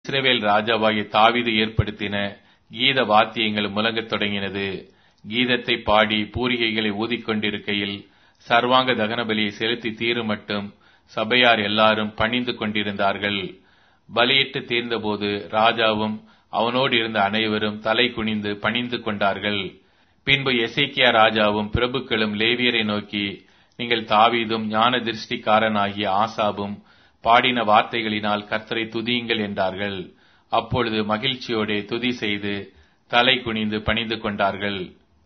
இஸ்ரவேல் ராஜாவாகிய தாவீது ஏற்படுத்தின கீத வாத்தியங்கள் முழங்கத் தொடங்கினது. கீதத்தை பாடி பூரிகைகளை ஊதிக்கொண்டிருக்கையில் சர்வாங்க தகன பலியை செலுத்தி தீரும் மட்டும் சபையார் எல்லாரும் பணிந்து கொண்டிருந்தார்கள். பலியிட்டு தீர்ந்தபோது ராஜாவும் அவனோடு இருந்த அனைவரும் தலை குனிந்து பணிந்து கொண்டார்கள். பின்பு எசேக்கியா ராஜாவும் பிரபுக்களும் லேவியரை நோக்கி, நீங்கள் தாவீதும் ஞான திருஷ்டிக்காரனாகிய ஆசாபும் பாடின வார்த்தைகளினால் கர்த்தரை துதியுங்கள் என்றார்கள். அப்பொழுது மகிழ்ச்சியோடே துதி செய்து தலை குனிந்து பணிந்து கொண்டார்கள்.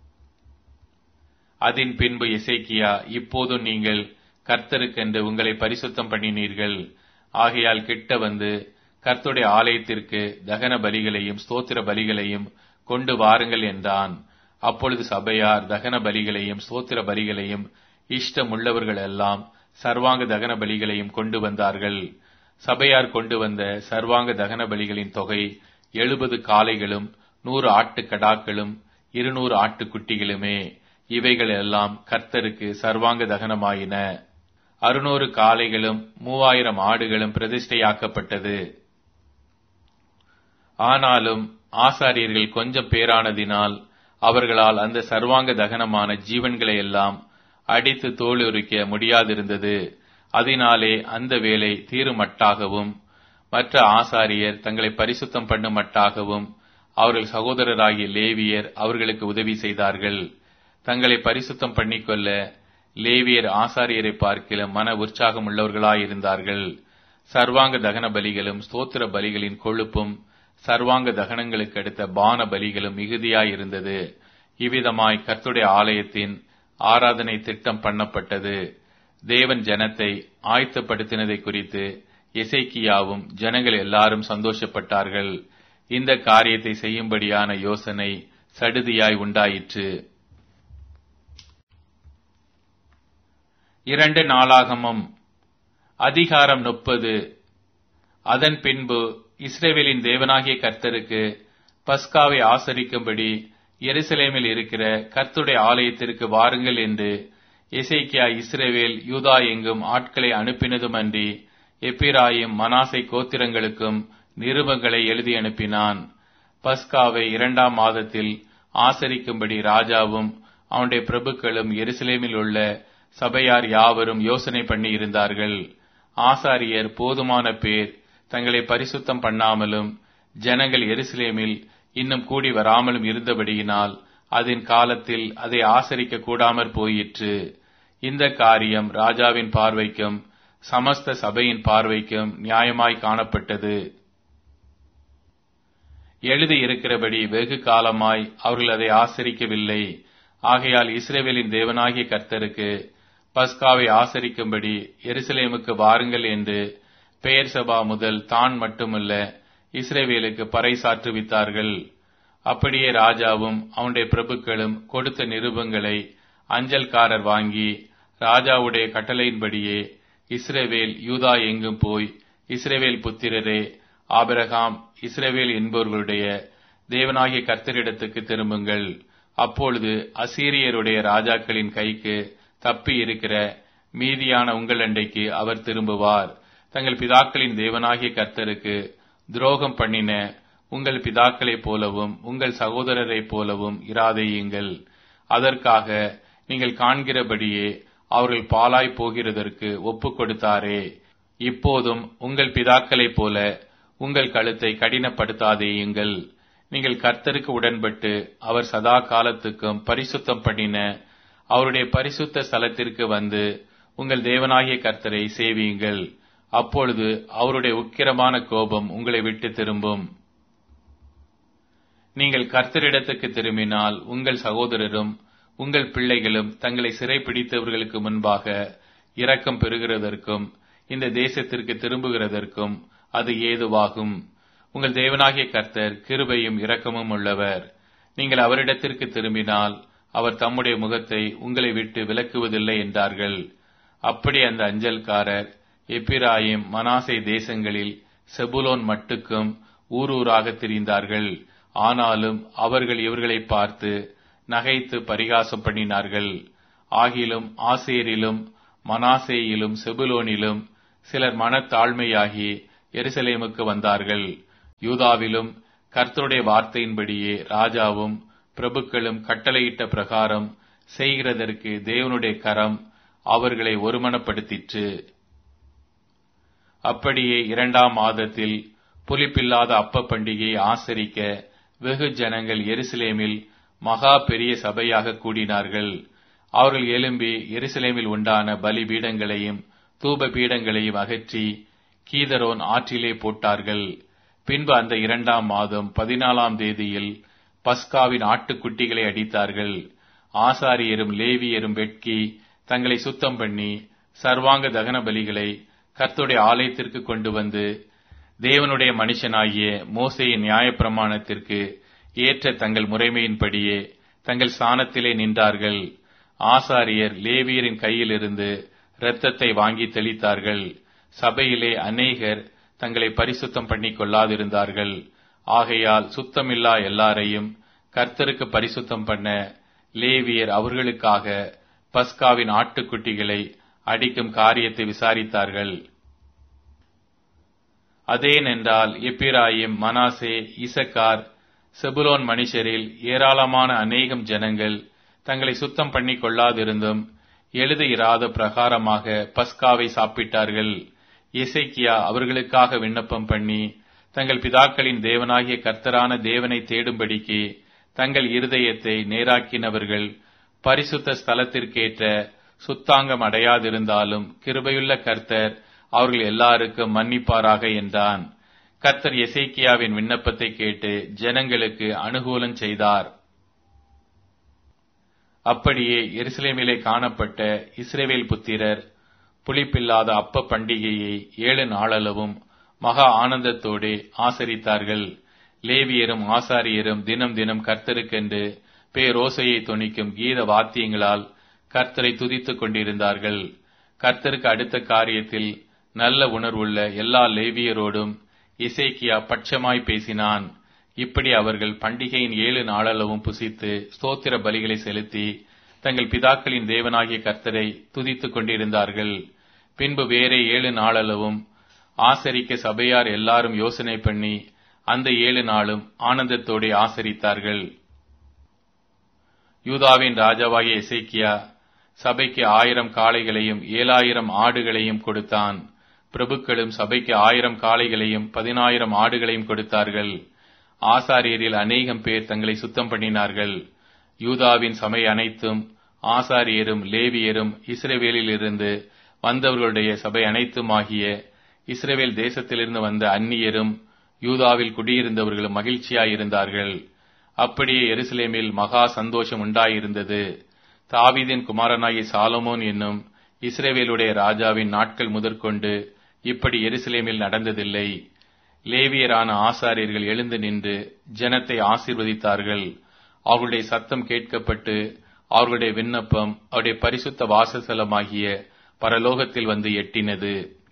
அதன் பின்பு எசேக்கியா, இப்போதும் நீங்கள் கர்த்தருக்கென்று உங்களை பரிசுத்தம் பண்ணினீர்கள். ஆகையால் கிட்ட வந்து கர்த்தருடைய ஆலயத்திற்கு தகன பலிகளையும் ஸ்தோத்திர பலிகளையும் கொண்டு வாருங்கள் என்றான். அப்பொழுது சபையார் தகன பலிகளையும் ஸ்தோத்திர பலிகளையும் இஷ்டமுள்ளவர்கள் எல்லாம் சர்வாங்க தகன பலிகளையும் கொண்டு வந்தார்கள். சபையார் கொண்டு வந்த சர்வாங்க தகன பலிகளின் தொகை 70 காளைகளும் 100 ஆட்டுக்கடாக்களும் 200 ஆட்டுக்குட்டிகளுமே. இவைகள் எல்லாம் கர்த்தருக்கு சர்வாங்க தகனமாயின. 600 காளைகளும் 3000 ஆடுகளும் பிரதிஷ்டையாக்கப்பட்டது. ஆனாலும் ஆசாரியர்கள் கொஞ்சம் பேரானதினால் அவர்களால் அந்த சர்வாங்க தகனமான ஜீவன்களை எல்லாம் அடித்து தோலுரிக்க முடியாதிருந்தது. அதனாலே அந்த வேலை தீருமட்டாகவும் மற்ற ஆசாரியர் தங்களை பரிசுத்தம் பண்ணுமட்டாகவும் அவர்கள் சகோதரராகிய லேவியர் அவர்களுக்கு உதவி செய்தார்கள். தங்களை பரிசுத்தம் பண்ணிக்கொள்ள லேவியர் ஆசாரியரை பார்க்கிலும் மன உற்சாகம் உள்ளவர்களாயிருந்தார்கள். சர்வாங்க தகன பலிகளும் ஸ்தோத்திர பலிகளின் கொழுப்பும் சர்வாங்க தகனங்களுக்கு அடுத்த பான பலிகளும் மிகுதியாயிருந்தது. இவ்விதமாய் கர்த்தருடைய ஆலயத்தின் ஆராதனை திட்டம் பண்ணப்பட்டது. தேவன் ஜனத்தை ஆயத்தப்படுத்தினதை குறித்து எசேக்கியாவும் ஜனங்கள் எல்லாரும் சந்தோஷப்பட்டார்கள். இந்த காரியத்தை செய்யும்படியான யோசனை சடுதியாய் உண்டாயிற்று. 2 நாளாகமம் அதிகாரம் 30. அதன் பின்பு இஸ்ரவேலின் தேவனாகிய கர்த்தருக்கு பஸ்காவை ஆசரிக்கும்படி எருசலேமில் இருக்கிற கர்த்தருடைய ஆலயத்திற்கு வாருங்கள் என்று எசேக்கியா இஸ்ரவேல் யூதா எங்கும் ஆட்களை அனுப்பினதுமன்றி எப்பிராயிம் மனாசை கோத்திரங்களுக்கும் நிருபங்களை எழுதி அனுப்பினான். பஸ்காவை 2ஆம் மாதத்தில் ஆசரிக்கும்படி ராஜாவும் அவனுடைய பிரபுக்களும் எருசலேமில் உள்ள சபையார் யாவரும் யோசனை பண்ணி இருந்தார்கள். ஆசாரியர் போதுமான பேர் தங்களை பரிசுத்தம் பண்ணாமலும் ஜனங்கள் எருசலேமில் இன்னும் கூடி வராமலும் இருந்தபடியினால் அதன் காலத்தில் அதை ஆசரிக்க கூடாமற் போயிற்று. இந்த காரியம் ராஜாவின் பார்வைக்கும் சமஸ்த சபையின் பார்வைக்கும் நியாயமாய் காணப்பட்டது. எழுதி இருக்கிறபடி வெகு காலமாய் அவர்கள் அதை ஆசரிக்கவில்லை. ஆகையால் இஸ்ரவேலின் தேவனாகிய கர்த்தருக்கு பஸ்காவை ஆசரிக்கும்படி எருசலேமுக்கு வாருங்கள் என்று பெயர்சபா முதல் தான் மட்டுமல்ல இஸ்ரவேலுக்கு பறைசாற்றுவித்தார்கள். அப்படியே ராஜாவும் அவனுடைய பிரபுக்களும் கொடுத்த நிருபங்களை அஞ்சல்காரர் வாங்கி ராஜாவுடைய கட்டளையின்படியே இஸ்ரவேல் யூதா எங்கும் போய், இஸ்ரவேல் புத்திரரே, ஆபிரகாம் இஸ்ரவேல் என்பவர்களுடைய தேவனாகிய கர்த்தரிடத்துக்கு திரும்புங்கள். அப்பொழுது அசீரியருடைய ராஜாக்களின் கைக்கு தப்பி இருக்கிற மீதியான உங்கள் அண்டைக்கு அவர் திரும்புவார். தங்கள் பிதாக்களின் தேவனாகிய கர்த்தருக்கு துரோகம் பண்ணின உங்கள் பிதாக்களைப் போலவும் உங்கள் சகோதரரைப் போலவும் இராதேயுங்கள். அதற்காக நீங்கள் காண்கிறபடியே அவர்கள் பாழாய் போகிறதற்கு ஒப்புக் கொடுத்தாரே. இப்போதும் உங்கள் பிதாக்களைப் போல உங்கள் கழுத்தை கடினப்படுத்தாதேயுங்கள். நீங்கள் கர்த்தருக்கு உடன்பட்டு அவர் சதா காலத்துக்கும் பரிசுத்தம் பண்ணின அவருடைய பரிசுத்த ஸ்தலத்திற்கு வந்து உங்கள் தேவனாகிய கர்த்தரை சேவியுங்கள். அப்பொழுது அவருடைய உக்கிரமான கோபம் உங்களை விட்டு திரும்பும். நீங்கள் கர்த்தரிடத்துக்கு திரும்பினால் உங்கள் சகோதரரும் உங்கள் பிள்ளைகளும் தங்களை சிறைப்பிடித்தவர்களுக்கு முன்பாக இரக்கம் பெறுகிறதற்கும் இந்த தேசத்திற்கு திரும்புகிறதற்கும் அது ஏதுவாகும். உங்கள் தேவனாகிய கர்த்தர் கிருபையும் இரக்கமும் உள்ளவர். நீங்கள் அவரிடத்திற்கு திரும்பினால் அவர் தம்முடைய முகத்தை உங்களை விட்டு விலக்குவதில்லை என்றார்கள். அப்படி அந்த அஞ்சல்காரர் எப்பிராயிம் மனாசே தேசங்களில் செபுலோன் மட்டுக்கும் ஊரூராக திரிந்தார்கள். ஆனாலும் அவர்கள் இவர்களை பார்த்து நகைத்து பரிகாசம் பண்ணினார்கள். ஆகிலும் ஆசேரிலும் மனாசேயிலும் செபுலோனிலும் சிலர் மனத்தாழ்மையாகி எருசலேமுக்கு வந்தார்கள். யூதாவிலும் கர்த்தருடைய வார்த்தையின்படியே ராஜாவும் பிரபுக்களும் கட்டளையிட்ட பிரகாரம் செய்கிறதற்கு தேவனுடைய கரம் அவர்களை ஒருமனப்படுத்திற்று. அப்படியே 2ஆம் மாதத்தில் புளிப்பில்லாத அப்ப பண்டிகையை ஆசரிக்க வெகு ஜனங்கள் எருசலேமில் மகா பெரிய சபையாக கூடினார்கள். அவர்கள் எழும்பி எருசலேமில் உண்டான பலிபீடங்களையும் தூப பீடங்களையும் அகற்றி கீதரோன் ஆற்றிலே போட்டார்கள். பின்பு அந்த 2ஆம் மாதம் 14ஆம் தேதியில் பஸ்காவின் ஆட்டுக்குட்டிகளை அடித்தார்கள். ஆசாரியரும் லேவியரும் வெட்கி தங்களை சுத்தம் பண்ணி சர்வாங்க தகன பலிகளை கர்த்தருடைய ஆலயத்திற்கு கொண்டு வந்து தேவனுடைய மனுஷனாகிய மோசேயின் நியாயப்பிரமாணத்திற்கு ஏற்ற தங்கள் முறைமையின்படியே தங்கள் ஸ்தானத்திலே நின்றார்கள். ஆசாரியர் லேவியரின் கையிலிருந்து இரத்தத்தை வாங்கி தெளித்தார்கள். சபையிலே அநேகர் தங்களை பரிசுத்தம் பண்ணிக் கொள்ளாதிருந்தார்கள். ஆகையால் சுத்தமில்லா எல்லாரையும் கர்த்தருக்கு பரிசுத்தம் பண்ண லேவியர் அவர்களுக்காக பஸ்காவின் ஆட்டுக்குட்டிகளை அடிக்கும் காரியத்தை விசாரித்தார்கள். அதேனென்றால் எப்பிராயிம், மனாசே, இசக்கார், செபுலோன் மனுஷரில் ஏராளமான அநேகம் ஜனங்கள் தங்களை சுத்தம் பண்ணிக் கொள்ளாதிருந்தும் எழுதியிராத பிரகாரமாக பஸ்காவை சாப்பிட்டார்கள். எசேக்கியா அவர்களுக்காக விண்ணப்பம் பண்ணி தங்கள் பிதாக்களின் தேவனாகிய கர்த்தரான தேவனை தேடும்படிக்கு தங்கள் இருதயத்தை நேராக்கினவர்கள் பரிசுத்த ஸ்தலத்திற்கேற்ற சுத்தாங்கம் அடையாதிருந்தாலும் கிருபையுள்ள கர்த்தர் அவர்கள் எல்லாருக்கும் மன்னிப்பாராக என்றான். கர்த்தர் எசேக்கியாவின் விண்ணப்பத்தை கேட்டு ஜனங்களுக்கு அனுகூலம் செய்தார். அப்படியே எருசலேமிலே காணப்பட்ட இஸ்ரவேல் புத்திரர் புளிப்பில்லாத அப்ப பண்டிகையை 7 நாளளவும் மகா ஆனந்தத்தோடு ஆசரித்தார்கள். லேவியரும் ஆசாரியரும் தினம் தினம் கர்த்தருக்கென்று பேரோசையை தொனிக்கும் கீத வாத்தியங்களால் கர்த்தரை துதித்துக் கொண்டிருந்தார்கள். கர்த்தருக்கு அடுத்த காரியத்தில் நல்ல உணர்வுள்ள எல்லா லேவியரோடும் எசேக்கியா பட்சமாய் பேசினான். இப்படி அவர்கள் பண்டிகையின் 7 நாளளவும் புசித்து ஸ்தோத்திர பலிகளை செலுத்தி தங்கள் பிதாக்களின் தேவனாகிய கர்த்தரை துதித்துக் கொண்டிருந்தார்கள். பின்பு வேறே 7 நாளளவும் ஆசரிக்க சபையார் எல்லாரும் யோசனை பண்ணி அந்த 7 நாளும் ஆனந்தத்தோடு ஆசரித்தார்கள். யூதாவின் ராஜாவாகிய எசேக்கியா சபைக்கு 1000 காளைகளையும் 7000 ஆடுகளையும் கொடுத்தான். பிரபுக்களும் சபைக்கு 1000 காளைகளையும் 10000 ஆடுகளையும் கொடுத்தார்கள். ஆசாரியரில் அநேகம் பேர் தங்களை சுத்தம் பண்ணினார்கள். யூதாவின் சபை அனைத்தும் ஆசாரியரும் லேவியரும் இஸ்ரவேலில் இருந்து வந்தவர்களுடைய சபை அனைத்துமாகிய இஸ்ரவேல் தேசத்திலிருந்து வந்த அந்நியரும் யூதாவில் குடியிருந்தவர்களும் மகிழ்ச்சியாயிருந்தார்கள். அப்படியே எருசலேமில் மகா சந்தோஷம் உண்டாயிருந்தது. தாவீதின் குமாரனாகிய சாலமோன் என்னும் இஸ்ரவேலுடைய ராஜாவின் நாட்கள் முதற்கொண்டு இப்படி எருசலேமில் நடந்ததில்லை. லேவியரான ஆசாரியர்கள் எழுந்து நின்று ஜனத்தை ஆசீர்வதித்தார்கள். அவர்களுடைய சத்தம் கேட்கப்பட்டு அவர்களுடைய விண்ணப்பம் அவருடைய பரிசுத்த வாசஸ்தலமாகிய பரலோகத்தில் வந்து எட்டினது.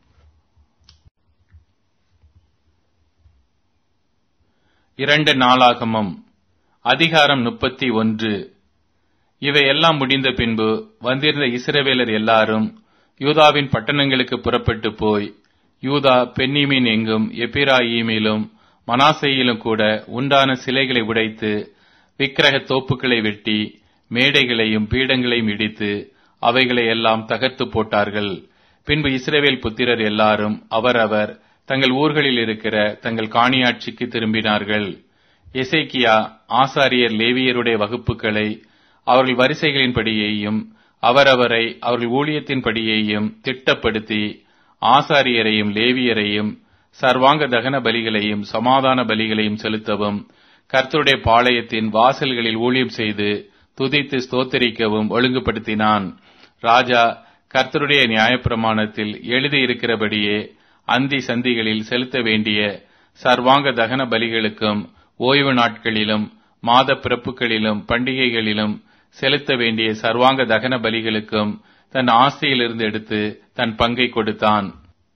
2 நாளாகமம் அதிகாரம் 31. இவையெல்லாம் முடிந்த பின்பு வந்திருந்த இஸ்ரவேலர் எல்லாரும் யூதாவின் பட்டணங்களுக்கு புறப்பட்டு போய் யூதா பென்னிமீன் எங்கும் எப்பிராயீமிலும் மனாசேயிலும் கூட உண்டான சிலைகளை உடைத்து விக்கிரக தோப்புக்களை வெட்டி மேடைகளையும் பீடங்களையும் இடித்து அவைகளை எல்லாம் தகர்த்து போட்டார்கள். பின்பு இஸ்ரவேல் புத்திரர் எல்லாரும் அவரவர் தங்கள் ஊர்களில் இருக்கிற தங்கள் காணியாட்சிக்கு திரும்பினார்கள். எசேக்கியா ஆசாரியர் லேவியருடைய வகுப்புகளை அவர்கள் வரிசைகளின்படியேயும் அவரவரை அவர்கள் ஊழியத்தின்படியேயும் திட்டப்படுத்தி ஆசாரியரையும் லேவியரையும் சர்வாங்க தகன பலிகளையும் சமாதான பலிகளையும் செலுத்தவும் கர்த்தருடைய பாளையத்தின் வாசல்களில் ஊழியம் செய்து துதித்து ஸ்தோத்தரிக்கவும் ஒழுங்குபடுத்தினான். ராஜா கர்த்தருடைய நியாயப்பிரமாணத்தில் எழுதியிருக்கிறபடியே அந்தி சந்திகளில் செலுத்த வேண்டிய சர்வாங்க தகன பலிகளுக்கும் ஓய்வு நாட்களிலும் மாத பிறப்புகளிலும் பண்டிகைகளிலும் செலுத்த வேண்டிய சர்வாங்க தகன பலிகளுக்கும் தன் ஆஸ்தியிலிருந்து எடுத்து தன் பங்கை கொடுத்தான்.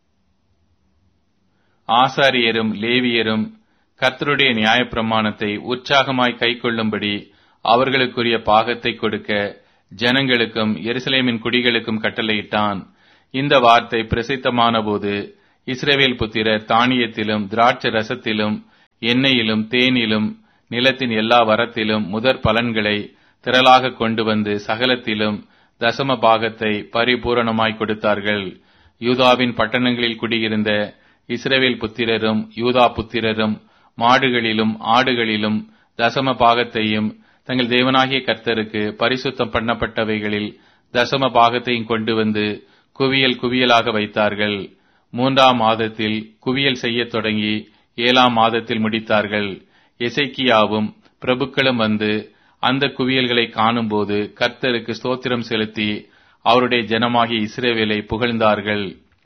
ஆசாரியரும் லேவியரும் கர்த்தருடைய நியாயப்பிரமாணத்தை உற்சாகமாய் கைக்கொள்ளும்படி அவர்களுக்குரிய பாகத்தை கொடுக்க ஜனங்களுக்கும் எருசலேமின் குடிகளுக்கும் கட்டளையிட்டான். இந்த வார்த்தை பிரசித்தமான போது இஸ்ரவேல் புத்திரர் தானியத்திலும் திராட்சை ரசத்திலும் எண்ணெயிலும் தேனிலும் நிலத்தின் எல்லா வரத்திலும் முதற் பலன்களை திரளாக கொண்டு வந்து சகலத்திலும் தசம பாகத்தை பரிபூரணமாய் கொடுத்தார்கள். யூதாவின் பட்டணங்களில் குடியிருந்த இஸ்ரவேல் புத்திரரும் யூதா புத்திரரும் மாடுகளிலும் ஆடுகளிலும் தசம பாகத்தையும் தங்கள் தேவனாகிய கர்த்தருக்கு பரிசுத்தம் பண்ணப்பட்டவைகளில் தசம பாகத்தையும் கொண்டு வந்து குவியல் குவியலாக வைத்தார்கள். 3ஆம் மாதத்தில் குவியல் செய்யத் தொடங்கி 7ஆம் மாதத்தில் முடித்தார்கள். எசேக்கியாவும் பிரபுக்களும் வந்து அந்த குவியல்களை காணும்போது கர்த்தருக்கு ஸ்தோத்திரம் செலுத்தி அவருடைய ஜனமாகிய இஸ்ரவேலை புகழ்ந்தார்கள்.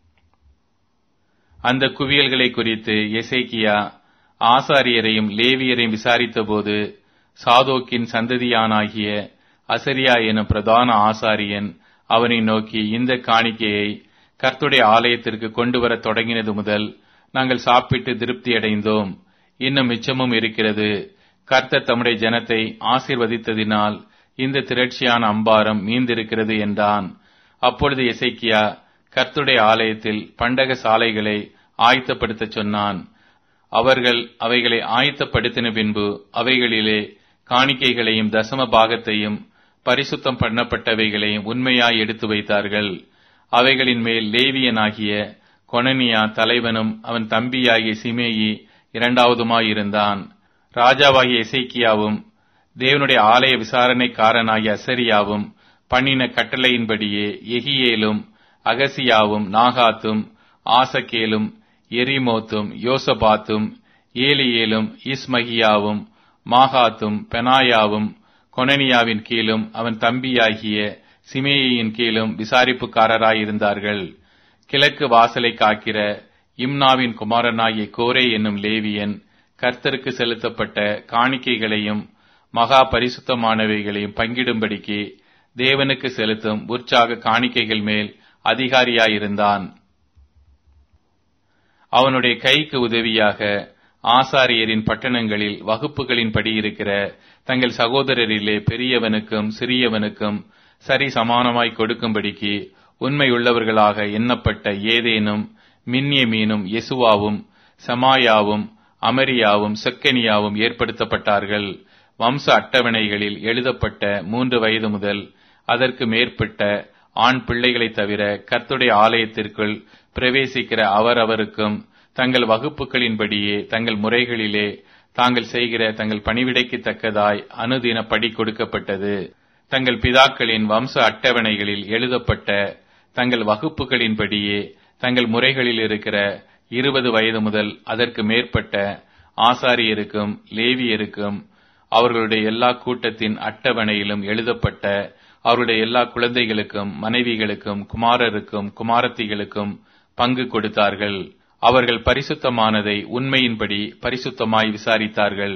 அந்த குவியல்களை குறித்து எசேக்கியா ஆசாரியரையும் லேவியரையும் விசாரித்தபோது சாதோக்கின் சந்ததியானாகிய அசரியா எனும் பிரதான ஆசாரியன் அவனை நோக்கி, இந்த காணிக்கையை கர்த்தருடைய ஆலயத்திற்கு கொண்டு வர தொடங்கினது முதல் நாங்கள் சாப்பிட்டு திருப்தியடைந்தோம். இன்னும் மிச்சமும் இருக்கிறது. கர்த்தர் தம்முடைய ஜனத்தை ஆசீர்வதித்ததினால் இந்த திரட்சியான அம்பாரம் மீந்திருக்கிறது என்றான். அப்பொழுது எசேக்கியா கர்த்தருடைய ஆலயத்தில் பண்டக சாலைகளை ஆயத்தப்படுத்த சொன்னான். அவர்கள் அவைகளை ஆயத்தப்படுத்தின பின்பு அவைகளிலே காணிக்கைகளையும் தசம பாகத்தையும் பரிசுத்தம் பண்ணப்பட்டவைகளையும் உண்மையாய் எடுத்து வைத்தார்கள். அவைகளின் மேல் லேவியனாகிய கொனனியா தலைவனும் அவன் தம்பியாகிய சிமேயி இரண்டாவதுமாயிருந்தான். ராஜாவாகிய எசேக்கியாவும் தேவனுடைய ஆலய விசாரணைக்காரனாகிய அசரியாவும் பண்ணின கட்டளையின்படியே எகியேலும் அகசியாவும் நாகாத்தும் ஆசகேலும் எரிமோத்தும் யோசபாத்தும் ஏலியேலும் இஸ்மகியாவும் மாகாத்தும் பெனாயாவும் கொனனியாவின் கீழும் அவன் தம்பியாகிய சிமேயின் கீழும் விசாரிப்புக்காரராயிருந்தார்கள். கிழக்கு வாசலை காக்கிற இம்னாவின் குமாரனாகிய கோரே என்னும் லேவியன் கர்த்தருக்கு செலுத்தப்பட்ட காணிக்கைகளையும் மகா பரிசுத்தமானவைகளையும் பங்கிடும்படிக்கு தேவனுக்கு செலுத்தும் உற்சாக காணிக்கைகள் மேல் அதிகாரியாயிருந்தான். அவனுடைய கைக்கு உதவியாக ஆசாரியரின் பட்டணங்களில் வகுப்புகளின்படி இருக்கிற தங்கள் சகோதரரிலே பெரியவனுக்கும் சிறியவனுக்கும் சரி சமானமாய் கொடுக்கும்படிக்கு உண்மையுள்ளவர்களாக எண்ணப்பட்ட ஏதேனும் மின்யமீனும் யெசுவாவும் சமாயாவும் அமரியாவும் செக்கனியாவும் ஏற்படுத்தப்பட்டார்கள். வம்ச அட்டவணைகளில் எழுதப்பட்ட 3 வயது முதல் அதற்கு மேற்பட்ட ஆண் பிள்ளைகளை தவிர கர்த்தருடைய ஆலயத்திற்குள் பிரவேசிக்கிற அவரவருக்கும் தங்கள் வகுப்புகளின்படியே தங்கள் முறைகளிலே தாங்கள் செய்கிற தங்கள் பணிவிடைக்கு தக்கதாய் அனுதின படி கொடுக்கப்பட்டது. தங்கள் பிதாக்களின் வம்ச அட்டவணைகளில் எழுதப்பட்ட தங்கள் வகுப்புகளின்படியே தங்கள் முறைகளில் இருக்கிற 20 வயது முதல் அதற்கு மேற்பட்ட ஆசாரியருக்கும் லேவியருக்கும் அவர்களுடைய எல்லா கூட்டத்தின் அட்டவணையிலும் எழுதப்பட்ட அவருடைய எல்லா குழந்தைகளுக்கும் மனைவிகளுக்கும் குமாரருக்கும் குமாரத்திகளுக்கும் பங்கு கொடுத்தார்கள். அவர்கள் பரிசுத்தமானதை உண்மையின்படி பரிசுத்தமாய் விசாரித்தார்கள்.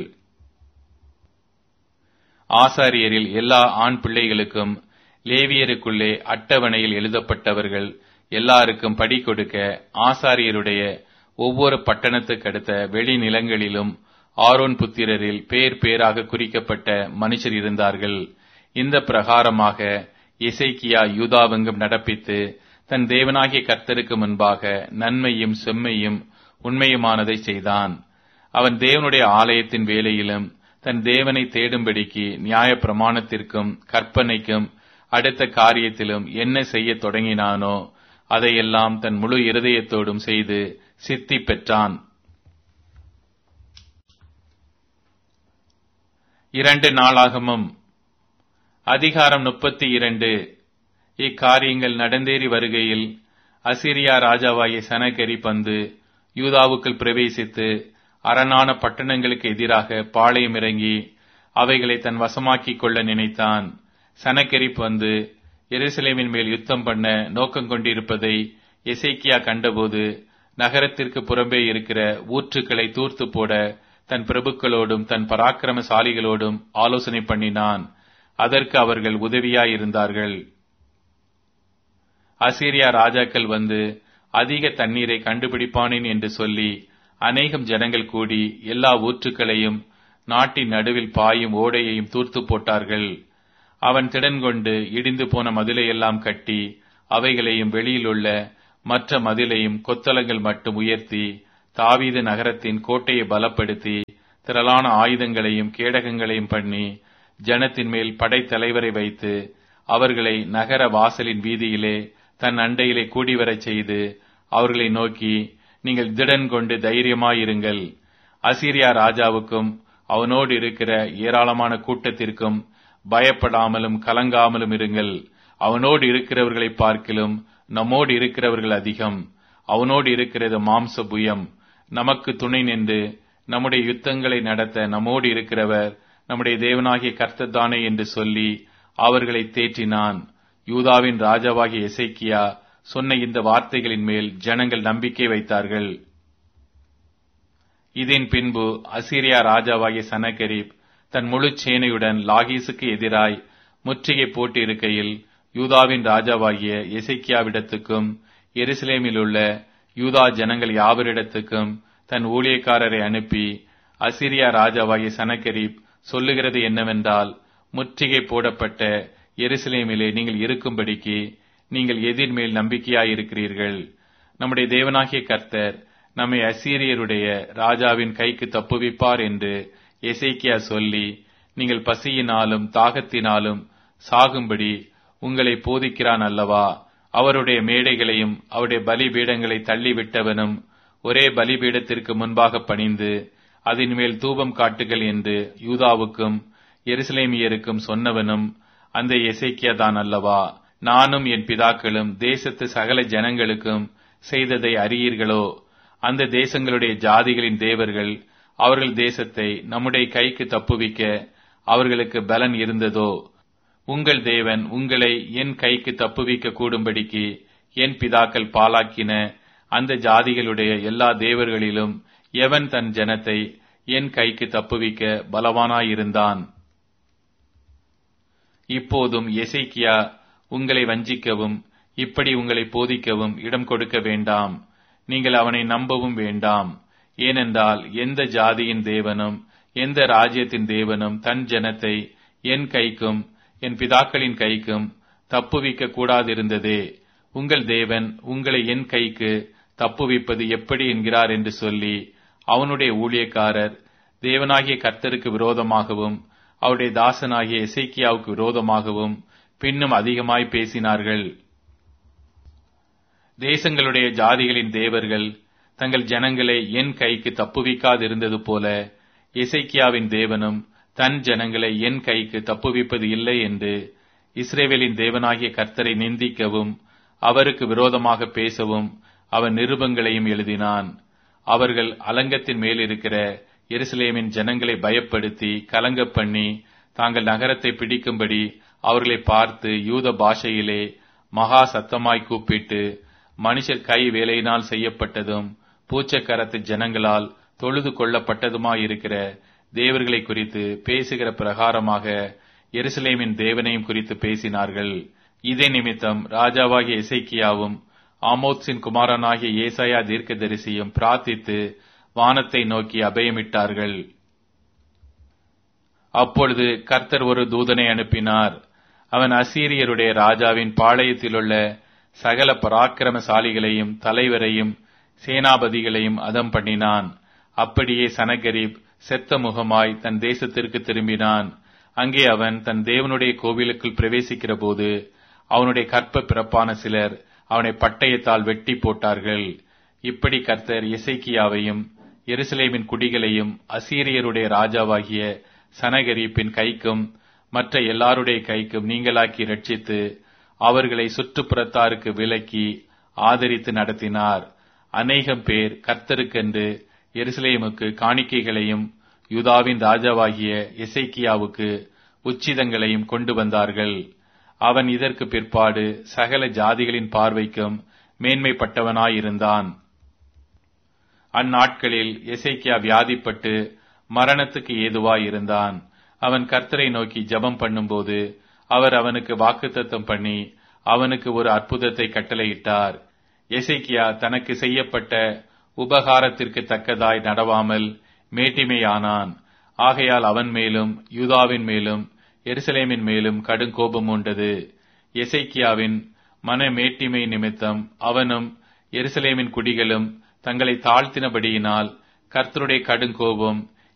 ஆசாரியரில் எல்லா ஆண் பிள்ளைகளுக்கும் லேவியருக்குள்ளே அட்டவணையில் எழுதப்பட்டவர்கள் எல்லாருக்கும் படி கொடுக்க ஆசாரியருடைய ஒவ்வொரு பட்டணத்துக்கு அடுத்த வெளி நிலங்களிலும் ஆரோன் புத்திரரில் பேர் பேராக குறிக்கப்பட்ட மனுஷர் இருந்தார்கள். இந்த பிரகாரமாக எசேக்கியா யூதாவெங்கும் நடப்பித்து தன் தேவனாகிய கர்த்தருக்கு முன்பாக நன்மையும் செம்மையும் உண்மையுமானதை செய்தான். அவன் தேவனுடைய ஆலயத்தின் வேலையிலும் தன் தேவனை தேடும்படிக்கு நியாய பிரமாணத்திற்கும் கற்பனைக்கும் அடுத்த காரியத்திலும் என்ன செய்ய தொடங்கினானோ அதையெல்லாம் தன் முழு இருதயத்தோடும் செய்து சித்தி பெற்றான். 2 நாளாகமம் அதிகாரம் 32. இக்காரியங்கள் நடந்தேறி வருகையில் அசீரியா ராஜாவாகிய சனகெரிப் வந்து யூதாவுக்குள் பிரவேசித்து அரணான பட்டணங்களுக்கு எதிராக பாளையம் இறங்கி அவைகளை தன் வசமாக்கிக் கொள்ள நினைத்தான். சனகெரிப் வந்து எருசலேமின் மேல் யுத்தம் பண்ண நோக்கம் கொண்டிருப்பதை எசேக்கியா கண்டபோது நகரத்திற்கு புறம்பே இருக்கிற ஊற்றுக்களை தூர்த்து போட தன் பிரபுக்களோடும் தன் பராக்கிரமசாலிகளோடும் ஆலோசனை பண்ணினான். அதற்கு அவர்கள் உதவியாயிருந்தார்கள். அசீரியா ராஜாக்கள் வந்து அதிக தண்ணீரை கண்டுபிடிப்பானேன் என்று சொல்லி அநேகம் ஜனங்கள் கூடி எல்லா ஊற்றுக்களையும் நாட்டின் நடுவில் பாயும் ஓடையையும் தூர்த்து போட்டார்கள். அவன் திடன் கொண்டு இடிந்து போன மதிலையெல்லாம் கட்டி அவைகளையும் வெளியிலுள்ள மற்ற மதிலையும் கொத்தளங்கள் மட்டும் உயர்த்தி தாவீது நகரத்தின் கோட்டையை பலப்படுத்தி திரளான ஆயுதங்களையும் கேடகங்களையும் பண்ணி ஜனத்தின் மேல் படைத்தலைவரை வைத்து அவர்களை நகர வாசலின் வீதியிலே தன் அண்டையிலே கூடிவரச் செய்து அவர்களை நோக்கி, நீங்கள் திடன் கொண்டு தைரியமாயிருங்கள். அசீரியா ராஜாவுக்கும் அவனோடு இருக்கிற ஏராளமான கூட்டத்திற்கும் பயப்படாமலும் கலங்காமலும் இருங்கள். அவனோடு இருக்கிறவர்களை பார்க்கிலும் நம்மோடு இருக்கிறவர்கள் அதிகம். அவனோடு இருக்கிறது மாம்ச புயம். நமக்கு துணை நின்று நம்முடைய யுத்தங்களை நடத்த நம்மோடு இருக்கிறவர் நம்முடைய தேவனாகிய கர்த்தர் தானே என்று சொல்லி அவர்களை தேற்றினான். யூதாவின் ராஜாவாகிய எசேக்கியா சொன்ன இந்த வார்த்தைகளின் மேல் ஜனங்கள் நம்பிக்கை வைத்தார்கள். இதன் பின்பு அசீரியா ராஜாவாகிய சனகரிப் தன் முழு சேனையுடன் லாகீசுக்கு எதிராய் முற்றுகை போட்டு இருக்கையில் யூதாவின் ராஜாவாகிய எசேக்கியாவிடத்துக்கும் எருசலேமில் உள்ள யூதா ஜனங்கள் யாவரிடத்துக்கும் தன் ஊழியக்காரரை அனுப்பி, அசீரியா ராஜாவாகிய சனகரிப் சொல்லுகிறது என்னவென்றால், முற்றுகை போடப்பட்ட எருசலேமிலே நீங்கள் இருக்கும்படிக்கு நீங்கள் எதிர்மேல் நம்பிக்கையாயிருக்கிறீர்கள். நம்முடைய தேவனாகிய கர்த்தர் நம்மை அசீரியருடைய ராஜாவின் கைக்கு தப்புவிப்பார் என்று எசேக்கியா சொல்லி, நீங்கள் பசியினாலும் தாகத்தினாலும் சாகும்படி உங்களை போதிக்கிறான் அல்லவா? அவருடைய மேடைகளையும் அவருடைய பலிபீடங்களை தள்ளிவிட்டவனும் ஒரே பலிபீடத்திற்கு முன்பாக பணிந்து அதன் மேல் தூபம் காட்டுகள் என்று யூதாவுக்கும் எருசலேமியருக்கும் சொன்னவனும் அந்த எசேக்கியா தான் அல்லவா? நானும் என் பிதாக்களும் தேசத்து சகல ஜனங்களுக்கும் செய்ததை அறியீர்களோ? அந்த தேசங்களுடைய ஜாதிகளின் தேவர்கள் அவர்கள் தேசத்தை நம்முடைய கைக்கு தப்புவிக்க அவர்களுக்கு பலன் இருந்ததோ? உங்கள் தேவன் உங்களை என் கைக்கு தப்புவிக்க கூடும்படிக்கு என் பிதாக்கள் பாழாக்கின அந்த ஜாதிகளுடைய எல்லா தேவர்களிலும் எவன் தன் ஜனத்தை என் கைக்கு தப்புவிக்க பலவானாயிருந்தான்? இப்போதும் எசேக்கியா உங்களை வஞ்சிக்கவும் இப்படி உங்களை போதிக்கவும் இடம் கொடுக்க வேண்டாம். நீங்கள் அவனை நம்பவும் வேண்டாம். ஏனென்றால் எந்த ஜாதியின் தேவனும் எந்த ராஜ்யத்தின் தேவனும் தன் ஜனத்தை என் கைக்கும் என் பிதாக்களின் கைக்கும் தப்புவிக்க கூடாதிருந்ததே. உங்கள் தேவன் உங்களை என் கைக்கு தப்புவிப்பது எப்படி என்கிறார் என்று சொல்லி அவனுடைய ஊழியக்காரர் தேவனாகிய கர்த்தருக்கு விரோதமாகவும் அவருடைய தாசனாகிய எசேக்கியாவுக்கு விரோதமாகவும் பின்னும் அதிகமாய் பேசினார்கள். தேசங்களுடைய ஜாதிகளின் தேவர்கள் தங்கள் ஜனங்களை என் கைக்கு தப்புவிக்காதிருந்தது போல எசேக்கியாவின் தேவனும் தன் ஜனங்களை என் கைக்கு தப்புவிப்பது இல்லை என்று இஸ்ரவேலின் தேவனாகிய கர்த்தரை நிந்திக்கவும் அவருக்கு விரோதமாக பேசவும் அவன் நிருபங்களையும் எழுதினான். அவர்கள் அலங்கத்தின் மேல் இருக்கிற எருசலேமின் ஜனங்களை பயப்படுத்தி கலங்க பண்ணி தாங்கள் நகரத்தை பிடிக்கும்படி அவர்களை பார்த்து யூத பாஷையிலே மகா சத்தமாய் கூப்பிட்டு, மனுஷர் கை வேலையினால் செய்யப்பட்டதும் பூச்சக்கரத்து ஜனங்களால் தொழுது கொள்ளப்பட்டதுமாயிருக்கிற தேவர்களை குறித்து பேசுகிற பிரகாரமாக எருசலேமின் தேவனையும் குறித்து பேசினார்கள். இதே நிமித்தம் ராஜாவாகிய எசேக்கியாவும் ஆமோத்சின் குமாரனாகிய ஏசாயா தீர்க்கதரிசியும் பிரார்த்தித்து வானத்தை நோக்கி அபயமிட்டார்கள். அப்பொழுது கர்த்தர் ஒரு தூதனை அனுப்பினார். அவன் அசீரியருடைய ராஜாவின் பாளையத்திலுள்ள சகல பராக்கிரமசாலிகளையும் தலைவரையும் சேனாபதிகளையும் அதம் பண்ணினான். அப்படியே சனகரிப் செத்த முகமாய் தன் தேசத்திற்கு திரும்பினான். அங்கே அவன் தன் தேவனுடைய கோவிலுக்குள் பிரவேசிக்கிற போது அவனுடைய கற்ப பிறப்பான சிலர் அவனை பட்டயத்தால் வெட்டி போட்டார்கள். இப்படி கர்த்தர் எசேக்கியாவையும் எருசலேமின் குடிகளையும் அசீரியருடைய ராஜாவாகிய சனகரிப்பின் கைக்கும் மற்ற எல்லாருடைய கைக்கும் நீங்களாக்கி ரட்சித்து அவர்களை சுற்றுப்புறத்தாருக்கு விலக்கி ஆதரித்து நடத்தினார். அநேகம் பேர் கர்த்தருக்கென்று எருசலேமுக்கு காணிக்கைகளையும் யூதாவின் ராஜாவாகிய எசேக்கியாவுக்கு உச்சிதங்களையும் கொண்டு வந்தார்கள். அவன் இதற்கு பிற்பாடு சகல ஜாதிகளின் பார்வைக்கும் மேன்மைப்பட்டவனாயிருந்தான். அந்நாட்களில் எசேக்கியா வியாதிப்பட்டு மரணத்துக்கு ஏதுவாயிருந்தான். அவன் கர்த்தரை நோக்கி ஜெபம் பண்ணும்போது அவர் அவனுக்கு வாக்குத்தத்தம் பண்ணி அவனுக்கு ஒரு அற்புதத்தை கட்டளையிட்டார். எசேக்கியா தனக்கு செய்யப்பட்ட உபகாரத்திற்கு தக்கதாய் நடவாமல் மேட்டிமையானான். ஆகையால் அவன் மேலும் யூதாவின் மேலும் எருசலேமின் மேலும் கடும் கோபம் உண்டது. எசேக்கியாவின் மன மேட்டிமை நிமித்தம் அவனும் எருசலேமின் குடிகளும் தங்களை தாழ்த்தினபடியினால் கர்த்தருடைய கடும் கோபம்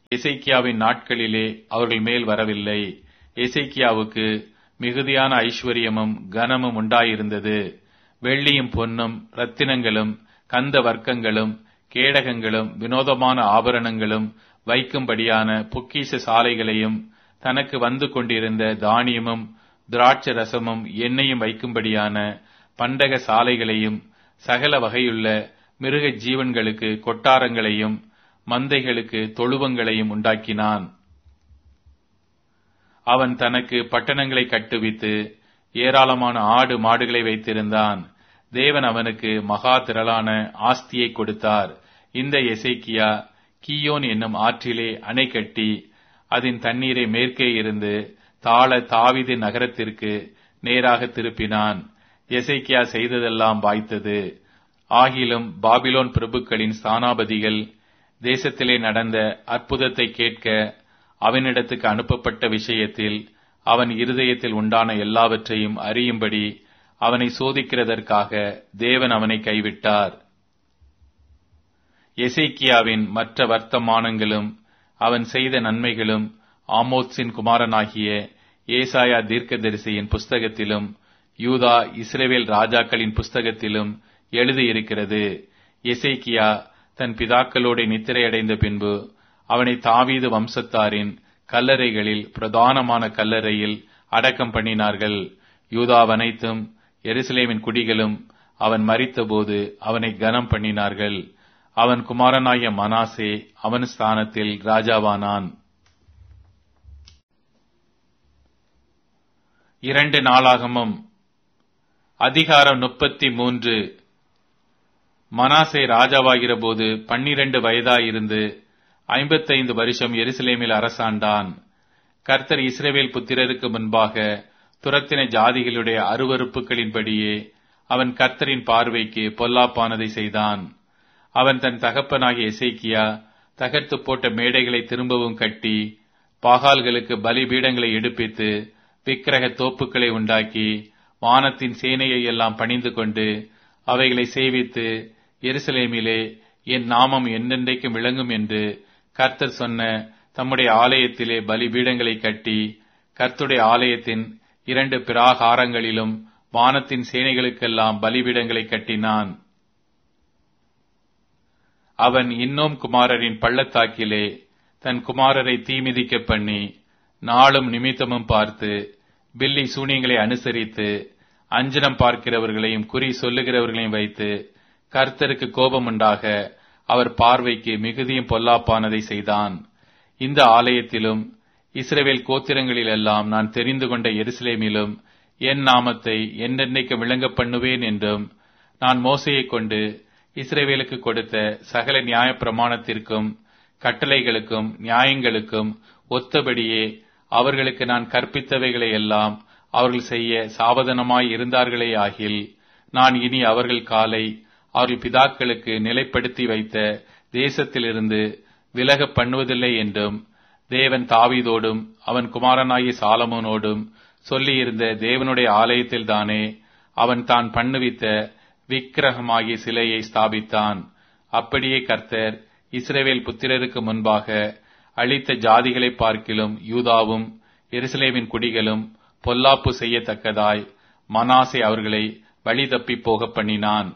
எசேக்கியாவின் நாட்களிலே அவர்கள் மேல் வரவில்லை. எசேக்கியாவுக்கு மிகுதியான ஐஸ்வர்யமும் கனமும் உண்டாயிருந்தது. வெள்ளியும் பொன்னும் இரத்தினங்களும் கந்த வர்க்கங்களும் கேடகங்களும் வினோதமான ஆபரணங்களும் வைக்கும்படியான பொக்கிஷ சாலைகளையும் தனக்கு வந்து கொண்டிருந்த தானியமும் திராட்சை ரசமும் எண்ணெயும் வைக்கும்படியான பண்டக சாலைகளையும் சகல வகையுள்ள மிருக ஜீவன்களுக்கு கொட்டாரங்களையும் மந்தைகளுக்கு தொழுவங்களையும் உண்டாக்கினான். அவன் தனக்கு பட்டணங்களை கட்டுவித்து ஏராளமான ஆடு மாடுகளை வைத்திருந்தான். தேவன் அவனுக்கு மகா திரளான ஆஸ்தியை கொடுத்தார். இந்த எசேக்கியா கீயோன் என்னும் ஆற்றிலே அணை கட்டி அதன் தண்ணீரை மேற்கே இருந்து தாழ தாவீது நகரத்திற்கு நேராக திருப்பினான். எசேக்கியா செய்ததெல்லாம் வாய்த்தது. ஆகிலும் பாபிலோன் பிரபுக்களின் ஸ்தானாபதிகள் தேசத்திலே நடந்த அற்புதத்தை கேட்க அவனிடத்துக்கு அனுப்பப்பட்ட விஷயத்தில் அவன் இருதயத்தில் உண்டான எல்லாவற்றையும் அறியும்படி அவனை சோதிக்கிறதற்காக தேவன் அவனை கைவிட்டார். எசேக்கியாவின் மற்ற வர்த்தமானங்களும் அவன் செய்த நன்மைகளும் ஆமோத்சின் குமாரனாகிய ஏசாயா தீர்க்கதரிசியின் புஸ்தகத்திலும் யூதா இஸ்ரவேல் ராஜாக்களின் புஸ்தகத்திலும் எழுதியிருக்கிறது. எசேக்கியா தன் பிதாக்களோடு நித்திரையடைந்த பின்பு அவனை தாவீது வம்சத்தாரின் கல்லறைகளில் பிரதானமான கல்லறையில் அடக்கம் பண்ணினார்கள். யூதாவனைத்தும் எருசலேமின் குடிகளும் அவன் மரித்தபோது அவனை கனம் பண்ணினார்கள். அவன் குமாரனாகிய மனாசே அவன் ஸ்தானத்தில் ராஜாவானான். 2 நாளாகமம் அதிகாரம் 33. மனாசே ராஜாவாகிற போது 12 வயதாயிருந்து 55 வருஷம் எருசலேமில் அரசாண்டான். கர்த்தர் இஸ்ரவேல் புத்திரருக்கு முன்பாக துரத்தின ஜாதிகளுடைய அருவருப்புகளின்படியே அவன் கர்த்தரின் பார்வைக்கு பொல்லாப்பானதை செய்தான். அவன் தன் தகப்பனாகிய எசேக்கியா தகர்த்து போட்ட மேடைகளை திரும்பவும் கட்டி பாகால்களுக்கு பலிபீடங்களை எடுப்பித்து விக்கிரக தோப்புக்களை உண்டாக்கி வானத்தின் சேனையை எல்லாம் பணிந்து கொண்டு அவைகளை சேவித்து எருசலேமிலே என் நாமம் என்னென்றைக்கும் விளங்கும் என்று கர்த்தர் சொன்ன தம்முடைய ஆலயத்திலே பலிபீடங்களை கட்டி கர்த்தருடைய ஆலயத்தின் 2 பிராகாரங்களிலும் வானத்தின் சேனைகளுக்கெல்லாம் பலிபீடங்களை கட்டினான். அவன் இன்னும் குமாரரின் பள்ளத்தாக்கிலே தன் குமாரரை தீமிதிக்க பண்ணி நாளும் நிமித்தமும் பார்த்து பில்லி சூனியங்களை அனுசரித்து அஞ்சனம் பார்க்கிறவர்களையும் குறி சொல்லுகிறவர்களையும் வைத்து கர்த்தருக்கு கோபமுண்டாக அவர் பார்வைக்கு மிகுதியும் பொல்லாப்பானதை செய்தான். இந்த ஆலயத்திலும் இஸ்ரவேல் கோத்திரங்களிலெல்லாம் நான் தெரிந்து கொண்ட எருசலேமிலும் என் நாமத்தை என்றென்றைக்கு விளங்க பண்ணுவேன் என்றும் நான் மோசேயைக் கொண்டு இஸ்ரவேலுக்கு கொடுத்த சகல நியாய பிரமாணத்திற்கும் கட்டளைகளுக்கும் நியாயங்களுக்கும் ஒத்தபடியே அவர்களுக்கு நான் கற்பித்தவைகளை எல்லாம் அவர்கள் செய்ய சாவதானமாய் இருந்தார்களே ஆகில் நான் இனி அவர்கள் காலை அவர்கள் பிதாக்களுக்கு நிலைப்படுத்தி வைத்த தேசத்திலிருந்து விலக பண்ணுவதில்லை என்றும் தேவன் தாவீதோடும் அவன் குமாரனாகிய சாலமோனோடும் சொல்லியிருந்த தேவனுடைய ஆலயத்தில் தானே அவன் தான் பண்ணுவித்த விக்கிரகமாகிய சிலையை ஸ்தாபித்தான். அப்படியே கர்த்தர் இஸ்ரவேல் புத்திரருக்கு முன்பாக அழித்த ஜாதிகளை பார்க்கிலும் யூதாவும் எருசலேமின் குடிகளும் பொல்லாப்பு செய்யத்தக்கதாய் மனாசே அவர்களை வழி தப்பி போக பண்ணினான்.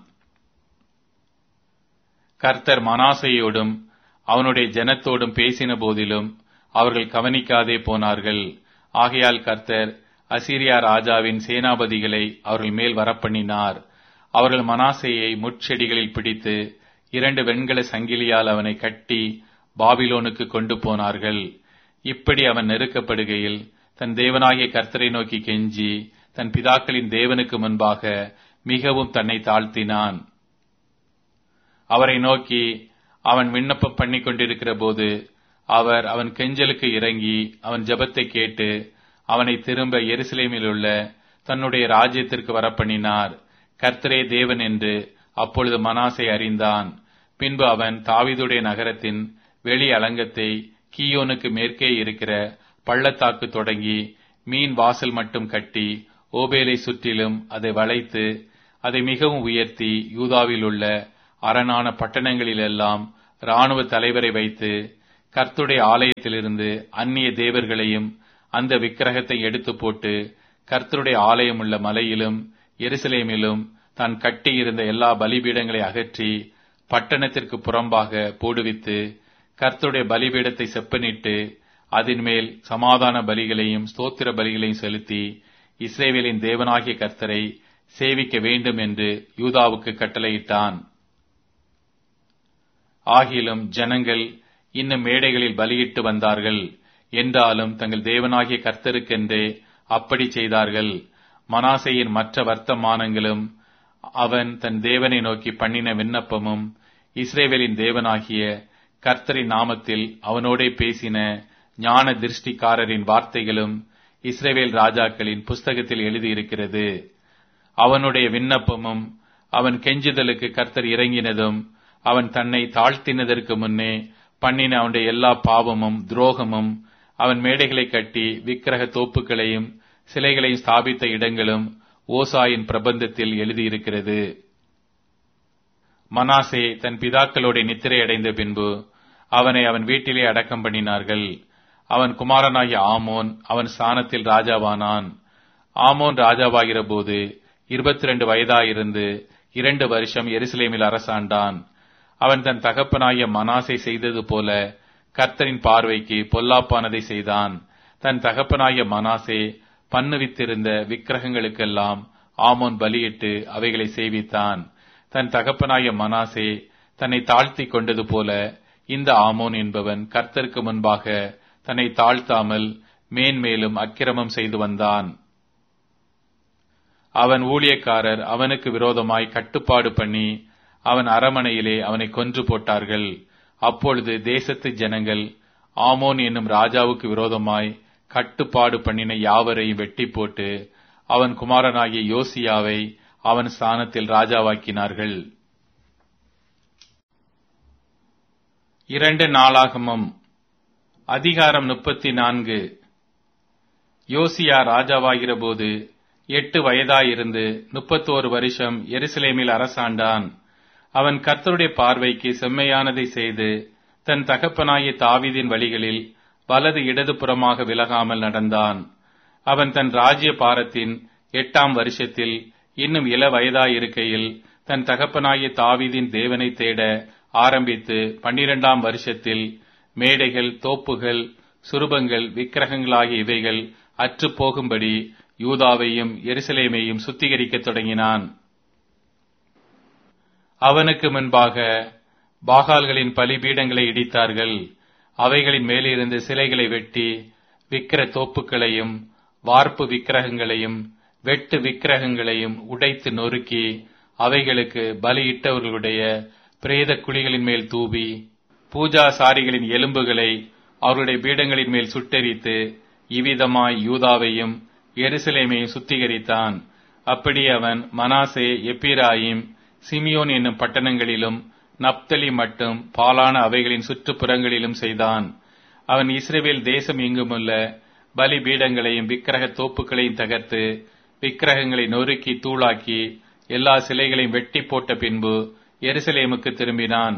கர்த்தர் மனாசேயோடும் அவனுடைய ஜனத்தோடும் பேசின போதிலும் அவர்கள் கவனிக்காதே போனார்கள். ஆகையால் கர்த்தர் அசீரியா ராஜாவின் சேனாபதிகளை அவர்கள் மேல் வரப்பண்ணினார். அவர்கள் மனாசேயை முட்செடிகளில் பிடித்து 2 வெண்கல சங்கிலியால் அவனை கட்டி பாபிலோனுக்கு கொண்டு போனார்கள். இப்படி அவன் நெருக்கப்படுகையில் தன் தேவனாகிய கர்த்தரை நோக்கி கெஞ்சி தன் பிதாக்களின் தேவனுக்கு முன்பாக மிகவும் தன்னை தாழ்த்தினான். அவரை நோக்கி அவன் விண்ணப்பம் பண்ணி கொண்டிருக்கிற போது அவர் அவன் கெஞ்சலுக்கு இறங்கி அவன் ஜெபத்தை கேட்டு அவனை திரும்ப எருசலேமில் உள்ள தன்னுடைய ராஜ்யத்திற்கு வரப்பண்ணினார். கர்த்தரே தேவன் என்று அப்பொழுது மனாசே அறிந்தான். பின்பு அவன் தாவீதுடைய நகரத்தின் வெளி அலங்கத்தை கீயோனுக்கு மேற்கே இருக்கிற பள்ளத்தாக்கு தொடங்கி மீன் வாசல் மட்டும் கட்டி ஓபேலை சுற்றிலும் அதை வளைத்து அதை மிகவும் உயர்த்தி யூதாவில் உள்ள அரணான பட்டணங்களிலெல்லாம் இராணுவ தலைவரை வைத்து கர்த்தருடைய ஆலயத்திலிருந்து அந்நிய தேவர்களையும் அந்த விக்கிரகத்தை எடுத்து போட்டு கர்த்தருடைய ஆலயம் உள்ள மலையிலும் எருசலேமிலும் தான் கட்டியிருந்த எல்லா பலிபீடங்களை அகற்றி பட்டணத்திற்கு புறம்பாக போடுவித்து கர்த்தருடைய பலிபீடத்தை செப்பனிட்டு அதன் மேல் சமாதான பலிகளையும் ஸ்தோத்திர பலிகளையும் செலுத்தி இஸ்ரவேலின் தேவனாகிய கர்த்தரை சேவிக்க வேண்டும் என்று யூதாவுக்கு கட்டளையிட்டான். ஆகிலும் ஜனங்கள் இன்னும் மேடைகளில் பலியிட்டு வந்தார்கள். என்றாலும் தங்கள் தேவனாகிய கர்த்தருக்கென்றே அப்படி செய்தார்கள். மனாசேயின் மற்ற வர்த்தமானங்களும் அவன் தன் தேவனை நோக்கி பண்ணின விண்ணப்பமும் இஸ்ரவேலின் தேவனாகிய கர்த்தரின் நாமத்தில் அவனோடே பேசின ஞான திருஷ்டிக்காரரின் வார்த்தைகளும் இஸ்ரவேல் ராஜாக்களின் புஸ்தகத்தில் எழுதியிருக்கிறது. அவனுடைய விண்ணப்பமும் அவன் கெஞ்சுதலுக்கு கர்த்தர் இறங்கினதும் அவன் தன்னை தாழ்த்தினதற்கு முன்னே பண்ணின அவனுடைய எல்லா பாவமும் துரோகமும் அவன் மேடைகளை கட்டி விக்கிரக தோப்புகளையும் சிலைகளையும் ஸ்தாபித்த இடங்களும் ஓசாயின் பிரபந்தத்தில் எழுதியிருக்கிறது. மனாசே தன் பிதாக்களோட நித்திரை அடைந்த பின்பு அவனை அவன் வீட்டிலே அடக்கம் பண்ணினார்கள். அவன் குமாரனாகிய ஆமோன் அவன் ஸ்தானத்தில் ராஜாவானான். ஆமோன் ராஜாவாகிற போது 22 வயதாயிருந்து 2 வருஷம் எருசலேமில் அரசாண்டான். அவன் தன் தகப்பனாகிய மனாசே செய்தது போல கர்த்தரின் பார்வைக்கு பொல்லாப்பானதை செய்தான். தன் தகப்பனாகிய மனாசே பண்ணுவித்திருந்த விக்கிரகங்களுக்கெல்லாம் ஆமோன் பலியிட்டு அவைகளை சேவித்தான். தன் தகப்பனாகிய மனாசே தன்னை தாழ்த்தி கொண்டது போல இந்த ஆமோன் என்பவன் கர்த்தருக்கு முன்பாக தன்னை தாழ்த்தாமல் மேன்மேலும் அக்கிரமம் செய்து வந்தான். அவன் ஊழியக்காரர் அவனுக்கு விரோதமாய் கட்டுப்பாடு பண்ணி அவன் அரமனையிலே அவனை கொன்று போட்டார்கள். அப்பொழுது தேசத்து ஜனங்கள் ஆமோன் என்னும் ராஜாவுக்கு விரோதமாய் கட்டுப்பாடு பண்ணின யாவரையும் வெட்டி போட்டு அவன் குமாரனாகிய யோசியாவை அவன் ஸ்தானத்தில் ராஜாவாக்கினார்கள். 2 நாளாகமம் அதிகாரம் 34. யோசியா ராஜாவாகிற போது 8 வயதாயிருந்து 31 வருஷம் எருசலேமில் அரசாண்டான். அவன் கர்த்தருடைய பார்வைக்கு செம்மையானதை செய்து தன் தகப்பனாகிய தாவீதின் வழிகளில் வலது இடது புறமாக விலகாமல் நடந்தான். அவன் தன் ராஜ்ய பாரத்தின் 8ஆம் வருஷத்தில் இன்னும் இள வயதாயிருக்கையில் தன் தகப்பனாகிய தாவீதின் தேவனை தேட ஆரம்பித்து 12ஆம் வருஷத்தில் மேடைகள் தோப்புகள் சுரூபங்கள் விக்கிரகங்களாகிய இவைகள் அற்று போகும்படி யூதாவையும் எருசலேமையும் சுத்திகரிக்கத் தொடங்கினான். அவனுக்கு முன்பாக பாகால்களின் பலிபீடங்களை இடித்தார்கள். அவைகளின் மேலிருந்து சிலைகளை வெட்டி விக்கிர தோப்புகளையும் வார்ப்பு விக்கிரகங்களையும் வெட்டு விக்கிரகங்களையும் உடைத்து நொறுக்கி அவைகளுக்கு பலியிட்டவர்களுடைய பிரேத குழிகளின் மேல் தூவி பூஜாசாரிகளின் எலும்புகளை அவருடைய பீடங்களின் மேல் சுட்டெரித்து இவ்விதமாய் யூதாவையும் எருசலேமையும் சுத்திகரித்தான். அப்படி அவன் மனாசே எப்பிராயிம் சிமியோன் என்னும் பட்டணங்களிலும் நப்தலி மட்டும் பாலான அவைகளின் சுற்றுப்புறங்களிலும் செய்தான். அவன் இஸ்ரவேல் தேசம் எங்குமுள்ள பலி பீடங்களையும் விக்கிரக தோப்புகளையும் தகர்த்து விக்கிரகங்களை நொறுக்கி தூளாக்கி எல்லா சிலைகளையும் வெட்டி போட்ட பின்பு எருசலேமுக்கு திரும்பினான்.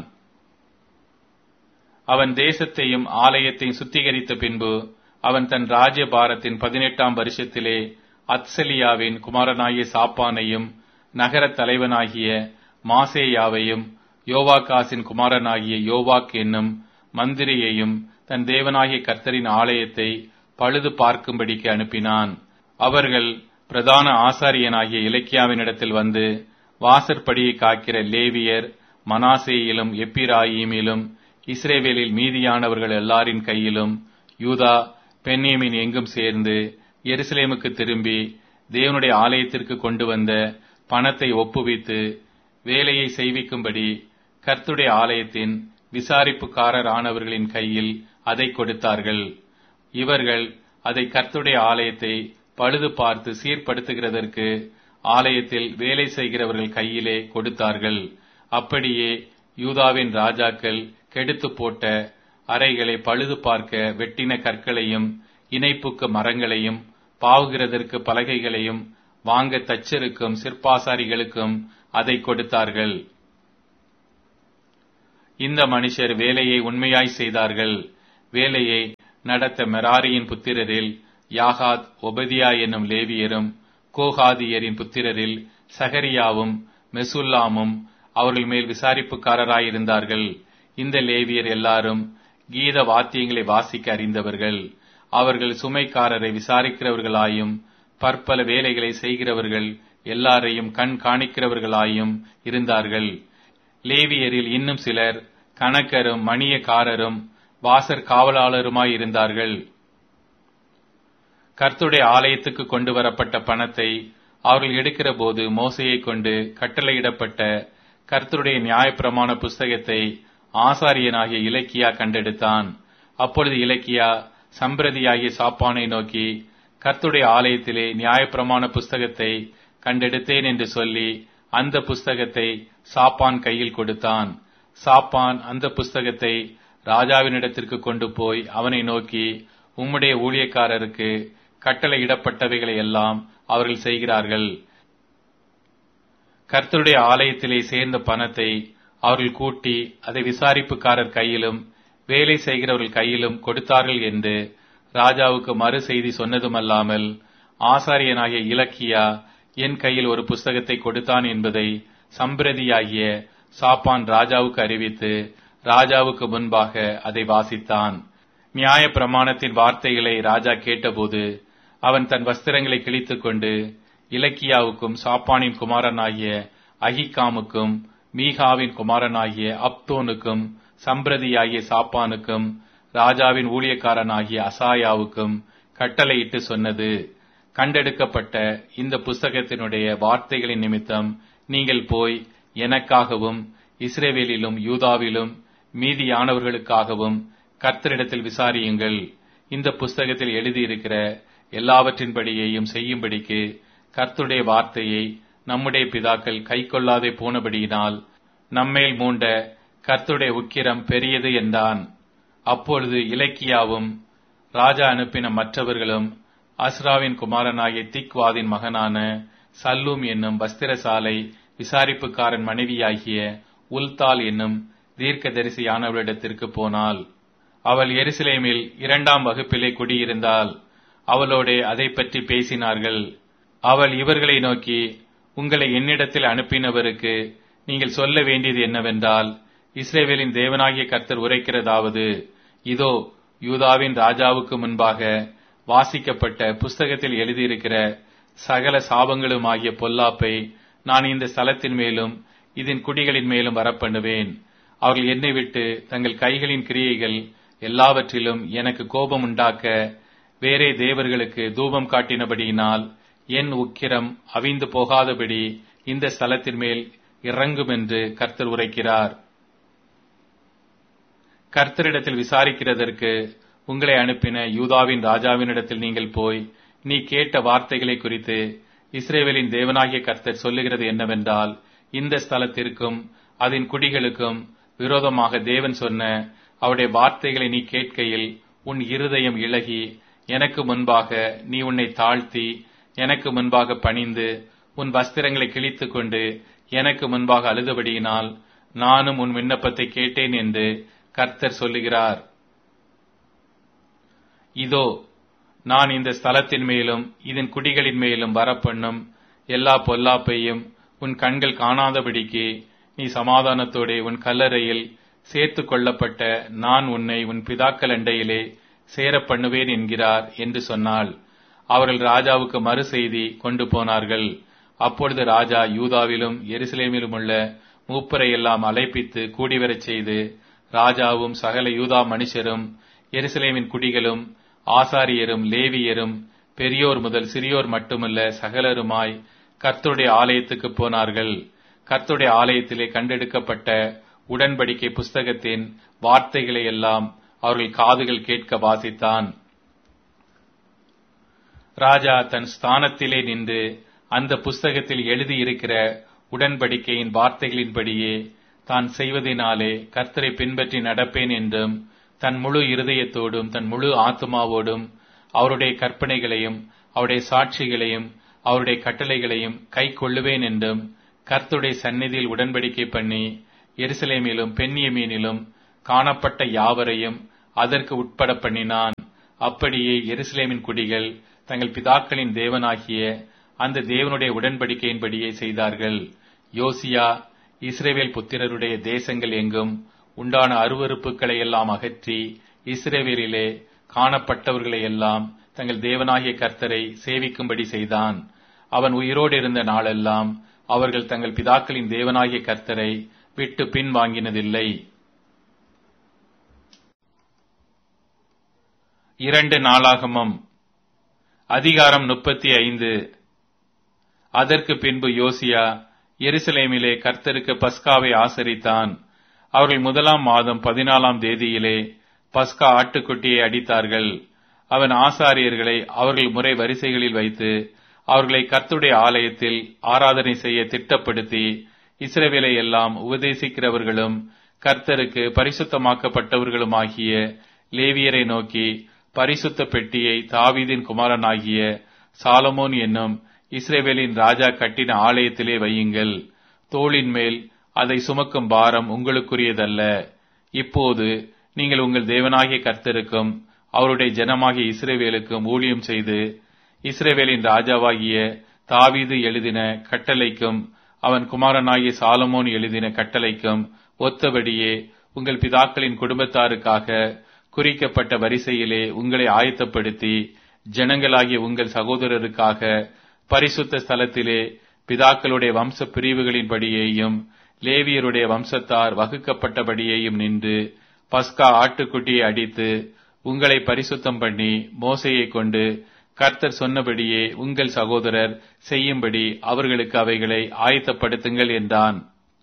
அவன் தேசத்தையும் ஆலயத்தையும் சுத்திகரித்த பின்பு அவன் தன் ராஜ்ய பாரத்தின் 18ஆம் வருஷத்திலே அத்சலியாவின் குமாரனாகிய சாப்பானையும் நகர தலைவனாகிய மாசேயாவையும் யோவாகாசின் குமாரனாகிய யோவாக் என்னும் மந்திரியையும் தன் தேவனாகிய கர்த்தரின் ஆலயத்தை பழுது பார்க்கும்படிக்கு அனுப்பினான். அவர்கள் பிரதான ஆசாரியனாகிய இலக்கியாவினிடத்தில் வந்து வாசற்படியை காக்கிற லேவியர் மனாசேயிலும் எப்பிராயீமிலும் இஸ்ரவேலில் மீதியானவர்கள் எல்லாரின் கையிலும் யூதா பென்யமீன் எங்கும் சேர்ந்து எருசலேமுக்கு திரும்பி தேவனுடைய ஆலயத்திற்கு கொண்டு வந்த பணத்தை ஒப்புவித்து வேலையை செய்விக்கும்படி கர்த்தருடைய ஆலயத்தின் விசாரிப்புக்காரர் ஆனவர்களின் கையில் அதை கொடுத்தார்கள். இவர்கள் அதை கர்த்தருடைய ஆலயத்தை பழுது பார்த்து சீர்படுத்துகிறதற்கு ஆலயத்தில் வேலை செய்கிறவர்கள் கையிலே கொடுத்தார்கள். அப்படியே யூதாவின் ராஜாக்கள் கெடுத்து போட்ட அறைகளை பழுது பார்க்க வெட்டின கற்களையும் இணைப்புக்கு மரங்களையும் பாவுகிறதற்கு பலகைகளையும் வாங்க தச்சருக்கும் சிற்பாசாரிகளுக்கும் அதை கொடுத்தார்கள். இந்த மனுஷர் வேலையை உண்மையாய் செய்தார்கள். வேலையை நடத்த மெராரியின் புத்திரரில் யாகாத் ஒபதியா என்னும் லேவியரும், கோகாதியரின் புத்திரரில் சகரியாவும் மெசுல்லாமும் அவர்கள் மேல் விசாரிப்புக்காரராயிருந்தார்கள். இந்த லேவியர் எல்லாரும் கீத வாத்தியங்களை வாசிக்க அறிந்தவர்கள். அவர்கள் சுமைக்காரரை விசாரிக்கிறவர்களாயும் பற்பல வேலைகளை செய்கிறவர்கள் எல்லாரையும் கண் காணிக்கிறவர்களாயும் இருந்தார்கள். லேவியரில் இன்னும் சிலர் கணக்கரும் மணியக்காரரும் வாசற் காவலாளருமாயிருந்தார்கள். கர்த்தருடைய ஆலயத்துக்கு கொண்டு வரப்பட்ட பணத்தை அவர்கள் எடுக்கிற போது மோசையை கொண்டு கட்டளையிடப்பட்ட கர்த்தருடைய நியாயப்பிரமாண புஸ்தகத்தை ஆசாரியனாகிய இலக்கியா கண்டெடுத்தான். அப்பொழுது இலக்கியா சம்பிரதியாகிய சாப்பானை நோக்கி, கர்த்தருடைய ஆலயத்திலே நியாயப்பிரமாண புஸ்தகத்தை கண்டெடுத்தேன் என்று சொல்லி அந்த புஸ்தகத்தை சாப்பான் கையில் கொடுத்தான். சாப்பான் அந்த புஸ்தகத்தை ராஜாவினிடத்திற்கு கொண்டு போய் அவனை நோக்கி, உம்முடைய ஊழியக்காரருக்கு கட்டளையிடப்பட்டவைகளை எல்லாம் அவர்கள் செய்கிறார்கள். கர்த்தருடைய ஆலயத்திலே சேர்ந்த பணத்தை அவர்கள் கூட்டி அதை விசாரிப்புக்காரர் கையிலும் வேலை செய்கிறவர்கள் கையிலும் கொடுத்தார்கள் என்று ராஜாவுக்கு மறு செய்தி சொன்னதுமல்லாமல், ஆசாரியனாகிய இலக்கியா என் கையில் ஒரு புஸ்தகத்தை கொடுத்தான் என்பதை சம்பிரதியாகிய சாப்பான் ராஜாவுக்கு அறிவித்து ராஜாவுக்கு முன்பாக அதை வாசித்தான். நியாய பிரமாணத்தின் வார்த்தைகளை ராஜா கேட்டபோது அவன் தன் வஸ்திரங்களை கிழித்துக் கொண்டு இலக்கியாவுக்கும் சாப்பானின் குமாரனாகிய அகிகாமுக்கும் மீகாவின் குமாரனாகிய அப்தோனுக்கும் சம்பிரதியாகிய சாப்பானுக்கும் ராஜாவின் ஊழியக்காரனாகிய அசாயாவுக்கும் கட்டளையிட்டு சொன்னது, கண்டெடுக்கப்பட்ட இந்த புஸ்தகத்தினுடைய வார்த்தைகளின் நிமித்தம் நீங்கள் போய் எனக்காகவும் இஸ்ரவேலிலும் யூதாவிலும் மீதியானவர்களுக்காகவும் கர்த்தரிடத்தில் விசாரியுங்கள். இந்த புஸ்தகத்தில் எழுதியிருக்கிற எல்லாவற்றின்படியையும் செய்யும்படிக்கு கர்த்தருடைய வார்த்தையை நம்முடைய பிதாக்கள் கைக்கொள்ளாதே போனபடியினால் நம்மேல் மூண்ட கர்த்தருடைய உக்கிரம் பெரியது என்றான். அப்பொழுது இலக்கியாவும் ராஜா அனுப்பின மற்றவர்களும் அஸ்ராவின் குமாரனாகிய திக்வாதின் மகனான சல்லூம் என்னும் வஸ்திரசாலை விசாரிப்புக்காரன் மனைவியாகிய உல்தால் என்னும் தீர்க்கதரிசியானவளிடத்திற்கு போனாள். அவள் எருசலேமில் 2ஆம் வகுப்பிலே குடியிருந்தாள். அவளோடே அதை பற்றி பேசினார்கள். அவள் இவர்களை நோக்கி, உங்களை என்னிடத்தில் அனுப்பினவருக்கு நீங்கள் சொல்ல வேண்டியது என்னவென்றால், இஸ்ரவேலின் தேவனாகிய கர்த்தர் உரைக்கிறதாவது, இதோ யூதாவின் ராஜாவுக்கு முன்பாக வாசிக்கப்பட்ட புஸ்தகத்தில் எழுதியிருக்கிற சகல சாபங்களுமாகிய பொல்லாப்பை நான் இந்த ஸ்தலத்தின் மேலும் இதன் குடிகளின் மேலும் வரப்பண்ணுவேன். அவர்கள் என்னை விட்டு தங்கள் கைகளின் கிரியைகள் எல்லாவற்றிலும் எனக்கு கோபம் உண்டாக்க வேறே தேவர்களுக்கு தூபம் காட்டினபடியினால் என் உக்கிரம் அவிந்து போகாதபடி இந்த ஸ்தலத்தின் மேல் இறங்கும் என்று கர்த்தர் உரைக்கிறார். கர்த்தரிடத்தில் விசாரிக்கிறதற்கு உங்களை அனுப்பின யூதாவின் ராஜாவினிடத்தில் நீங்கள் போய், நீ கேட்ட வார்த்தைகளை குறித்து இஸ்ரவேலின் தேவனாகிய கர்த்தர் சொல்லுகிறது என்னவென்றால், இந்த ஸ்தலத்திற்கும் அதன் குடிகளுக்கும் விரோதமாக தேவன் சொன்ன அவருடைய வார்த்தைகளை நீ கேட்கையில் உன் இருதயம் இளகி எனக்கு முன்பாக நீ உன்னை தாழ்த்தி எனக்கு முன்பாக பணிந்து உன் வஸ்திரங்களை கிழித்துக் கொண்டு எனக்கு முன்பாக அழுதபடியினால் நானும் உன் விண்ணப்பத்தை கேட்டேன் என்று கர்த்தர் சொல்லுகிறார். இதோ நான் இந்த ஸ்தலத்தின் மேலும் இதன் குடிகளின் மேலும் வரப்பண்ணும் எல்லா பொல்லாப்பையும் உன் கண்கள் காணாதபடிக்கு நீ சமாதானத்தோടെ உன் கல்லறையில் சேர்த்து கொள்ளப்பட்ட நான் உன்னை உன் பிதாக்கள் அண்டையிலே சேரப் பண்ணுவேன் என்கிறார் என்று சொன்னாள். அவர்கள் ராஜாவுக்கு மறு செய்தி கொண்டு போனார்கள். அப்பொழுது ராஜா யூதாவிலும் எருசலேமிலும் உள்ள மூப்பரை எல்லாம் அழைப்பித்து கூடிவரச் செய்து, ராஜாவும் சகல யூதா மனுஷரும் எருசலேமின் குடிகளும் ஆசாரியரும் லேவியரும் பெரியோர் முதல் சிறியோர் மட்டுமல்ல சகலருமாய் கர்த்தருடைய ஆலயத்துக்கு போனார்கள். கர்த்தருடைய ஆலயத்திலே கண்டெடுக்கப்பட்ட உடன்படிக்கை புஸ்தகத்தின் வார்த்தைகளை எல்லாம் அவர்கள் காதுகள் கேட்க வாசித்தான். ராஜா தன் ஸ்தானத்திலே நின்று அந்த புஸ்தகத்தில் எழுதியிருக்கிற உடன்படிக்கையின் வார்த்தைகளின்படியே தான் செய்வதனாலே கர்த்தரை பின்பற்றி நடப்பேன் என்றும், தன் முழு இருதயத்தோடும் தன் முழு ஆத்துமாவோடும் அவருடைய கற்பனைகளையும் அவருடைய சாட்சிகளையும் அவருடைய கட்டளைகளையும் கை கொள்ளுவேன் என்றும் கர்த்தருடைய சந்நிதியில் உடன்படிக்கை பண்ணி எருசலேமிலும் பென்யமீனிலும் காணப்பட்ட யாவரையும் அதற்கு உட்பட பண்ணினான். அப்படியே எருசலேமின் குடிகள் தங்கள் பிதாக்களின் தேவனாகிய அந்த தேவனுடைய உடன்படிக்கையின்படியே செய்தார்கள். யோசியா இஸ்ரவேல் புத்திரருடைய தேசங்கள் எங்கும் உண்டான அருவருப்புகளை எல்லாம் அகற்றி இஸ்ரவேலிலே காணப்பட்டவர்களை எல்லாம் தங்கள் தேவனாகிய கர்த்தரை சேவிக்கும்படி செய்தான். அவன் உயிரோடு இருந்த நாளெல்லாம் அவர்கள் தங்கள் பிதாக்களின் தேவனாகிய கர்த்தரை விட்டு பின் வாங்கினதில்லை. 2 நாளாகமம் அதிகாரம் 35. அதற்கு பின்பு யோசியா எருசலேமிலே கர்த்தருக்கு பஸ்காவை ஆசரித்தான். அவர்கள் 1 மாதம் 14 தேதியிலே பஸ்கா ஆட்டுக்குட்டியை அடித்தார்கள். அவன் ஆசாரியர்களை அவர்கள் முறை வரிசைகளில் வைத்து அவர்களை கர்த்தருடைய ஆலயத்தில் ஆராதனை செய்ய திட்டப்படுத்தி இஸ்ரவேலை எல்லாம் உபதேசிக்கிறவர்களும் கர்த்தருக்கு பரிசுத்தமாக்கப்பட்டவர்களுமாகிய லேவியரை நோக்கி, பரிசுத்த பெட்டியை தாவீதின் குமாரனாகிய சாலமோன் என்னும் இஸ்ரவேலின் ராஜா கட்டின ஆலயத்திலே வையுங்கள். தோளின் மேல் அதை சுமக்கும் பாரம் உங்களுக்குரியதல்ல. இப்போது நீங்கள் உங்கள் தேவனாகிய கர்த்தருக்கும் அவருடைய ஜனமாகிய இஸ்ரவேலுக்கும் ஊழியம் செய்து இஸ்ரவேலின் ராஜாவாகிய தாவீது எழுதின கட்டளைக்கும் அவன் குமாரனாகிய சாலமோன் எழுதின கட்டளைக்கும் ஒத்தபடியே உங்கள் பிதாக்களின் குடும்பத்தாருக்காக குறிக்கப்பட்ட வரிசையிலே உங்களை ஆயத்தப்படுத்தி ஜனங்களாகிய உங்கள் சகோதரருக்காக பரிசுத்த ஸ்தலத்திலே பிதாக்களுடைய வம்ச பிரிவுகளின்படியேயும் லேவியருடைய வம்சத்தார் வகுக்கப்பட்டபடியேயும் நின்று பஸ்கா ஆட்டுக்குட்டியை அடித்து உங்களை பரிசுத்தம் பண்ணி மோசேயை கொண்டு கர்த்தர் சொன்னபடியே உங்கள் சகோதரர் செய்யும்படி அவர்களுக்கு அவைகளை ஆயத்தப்படுத்துங்கள் என்றான்.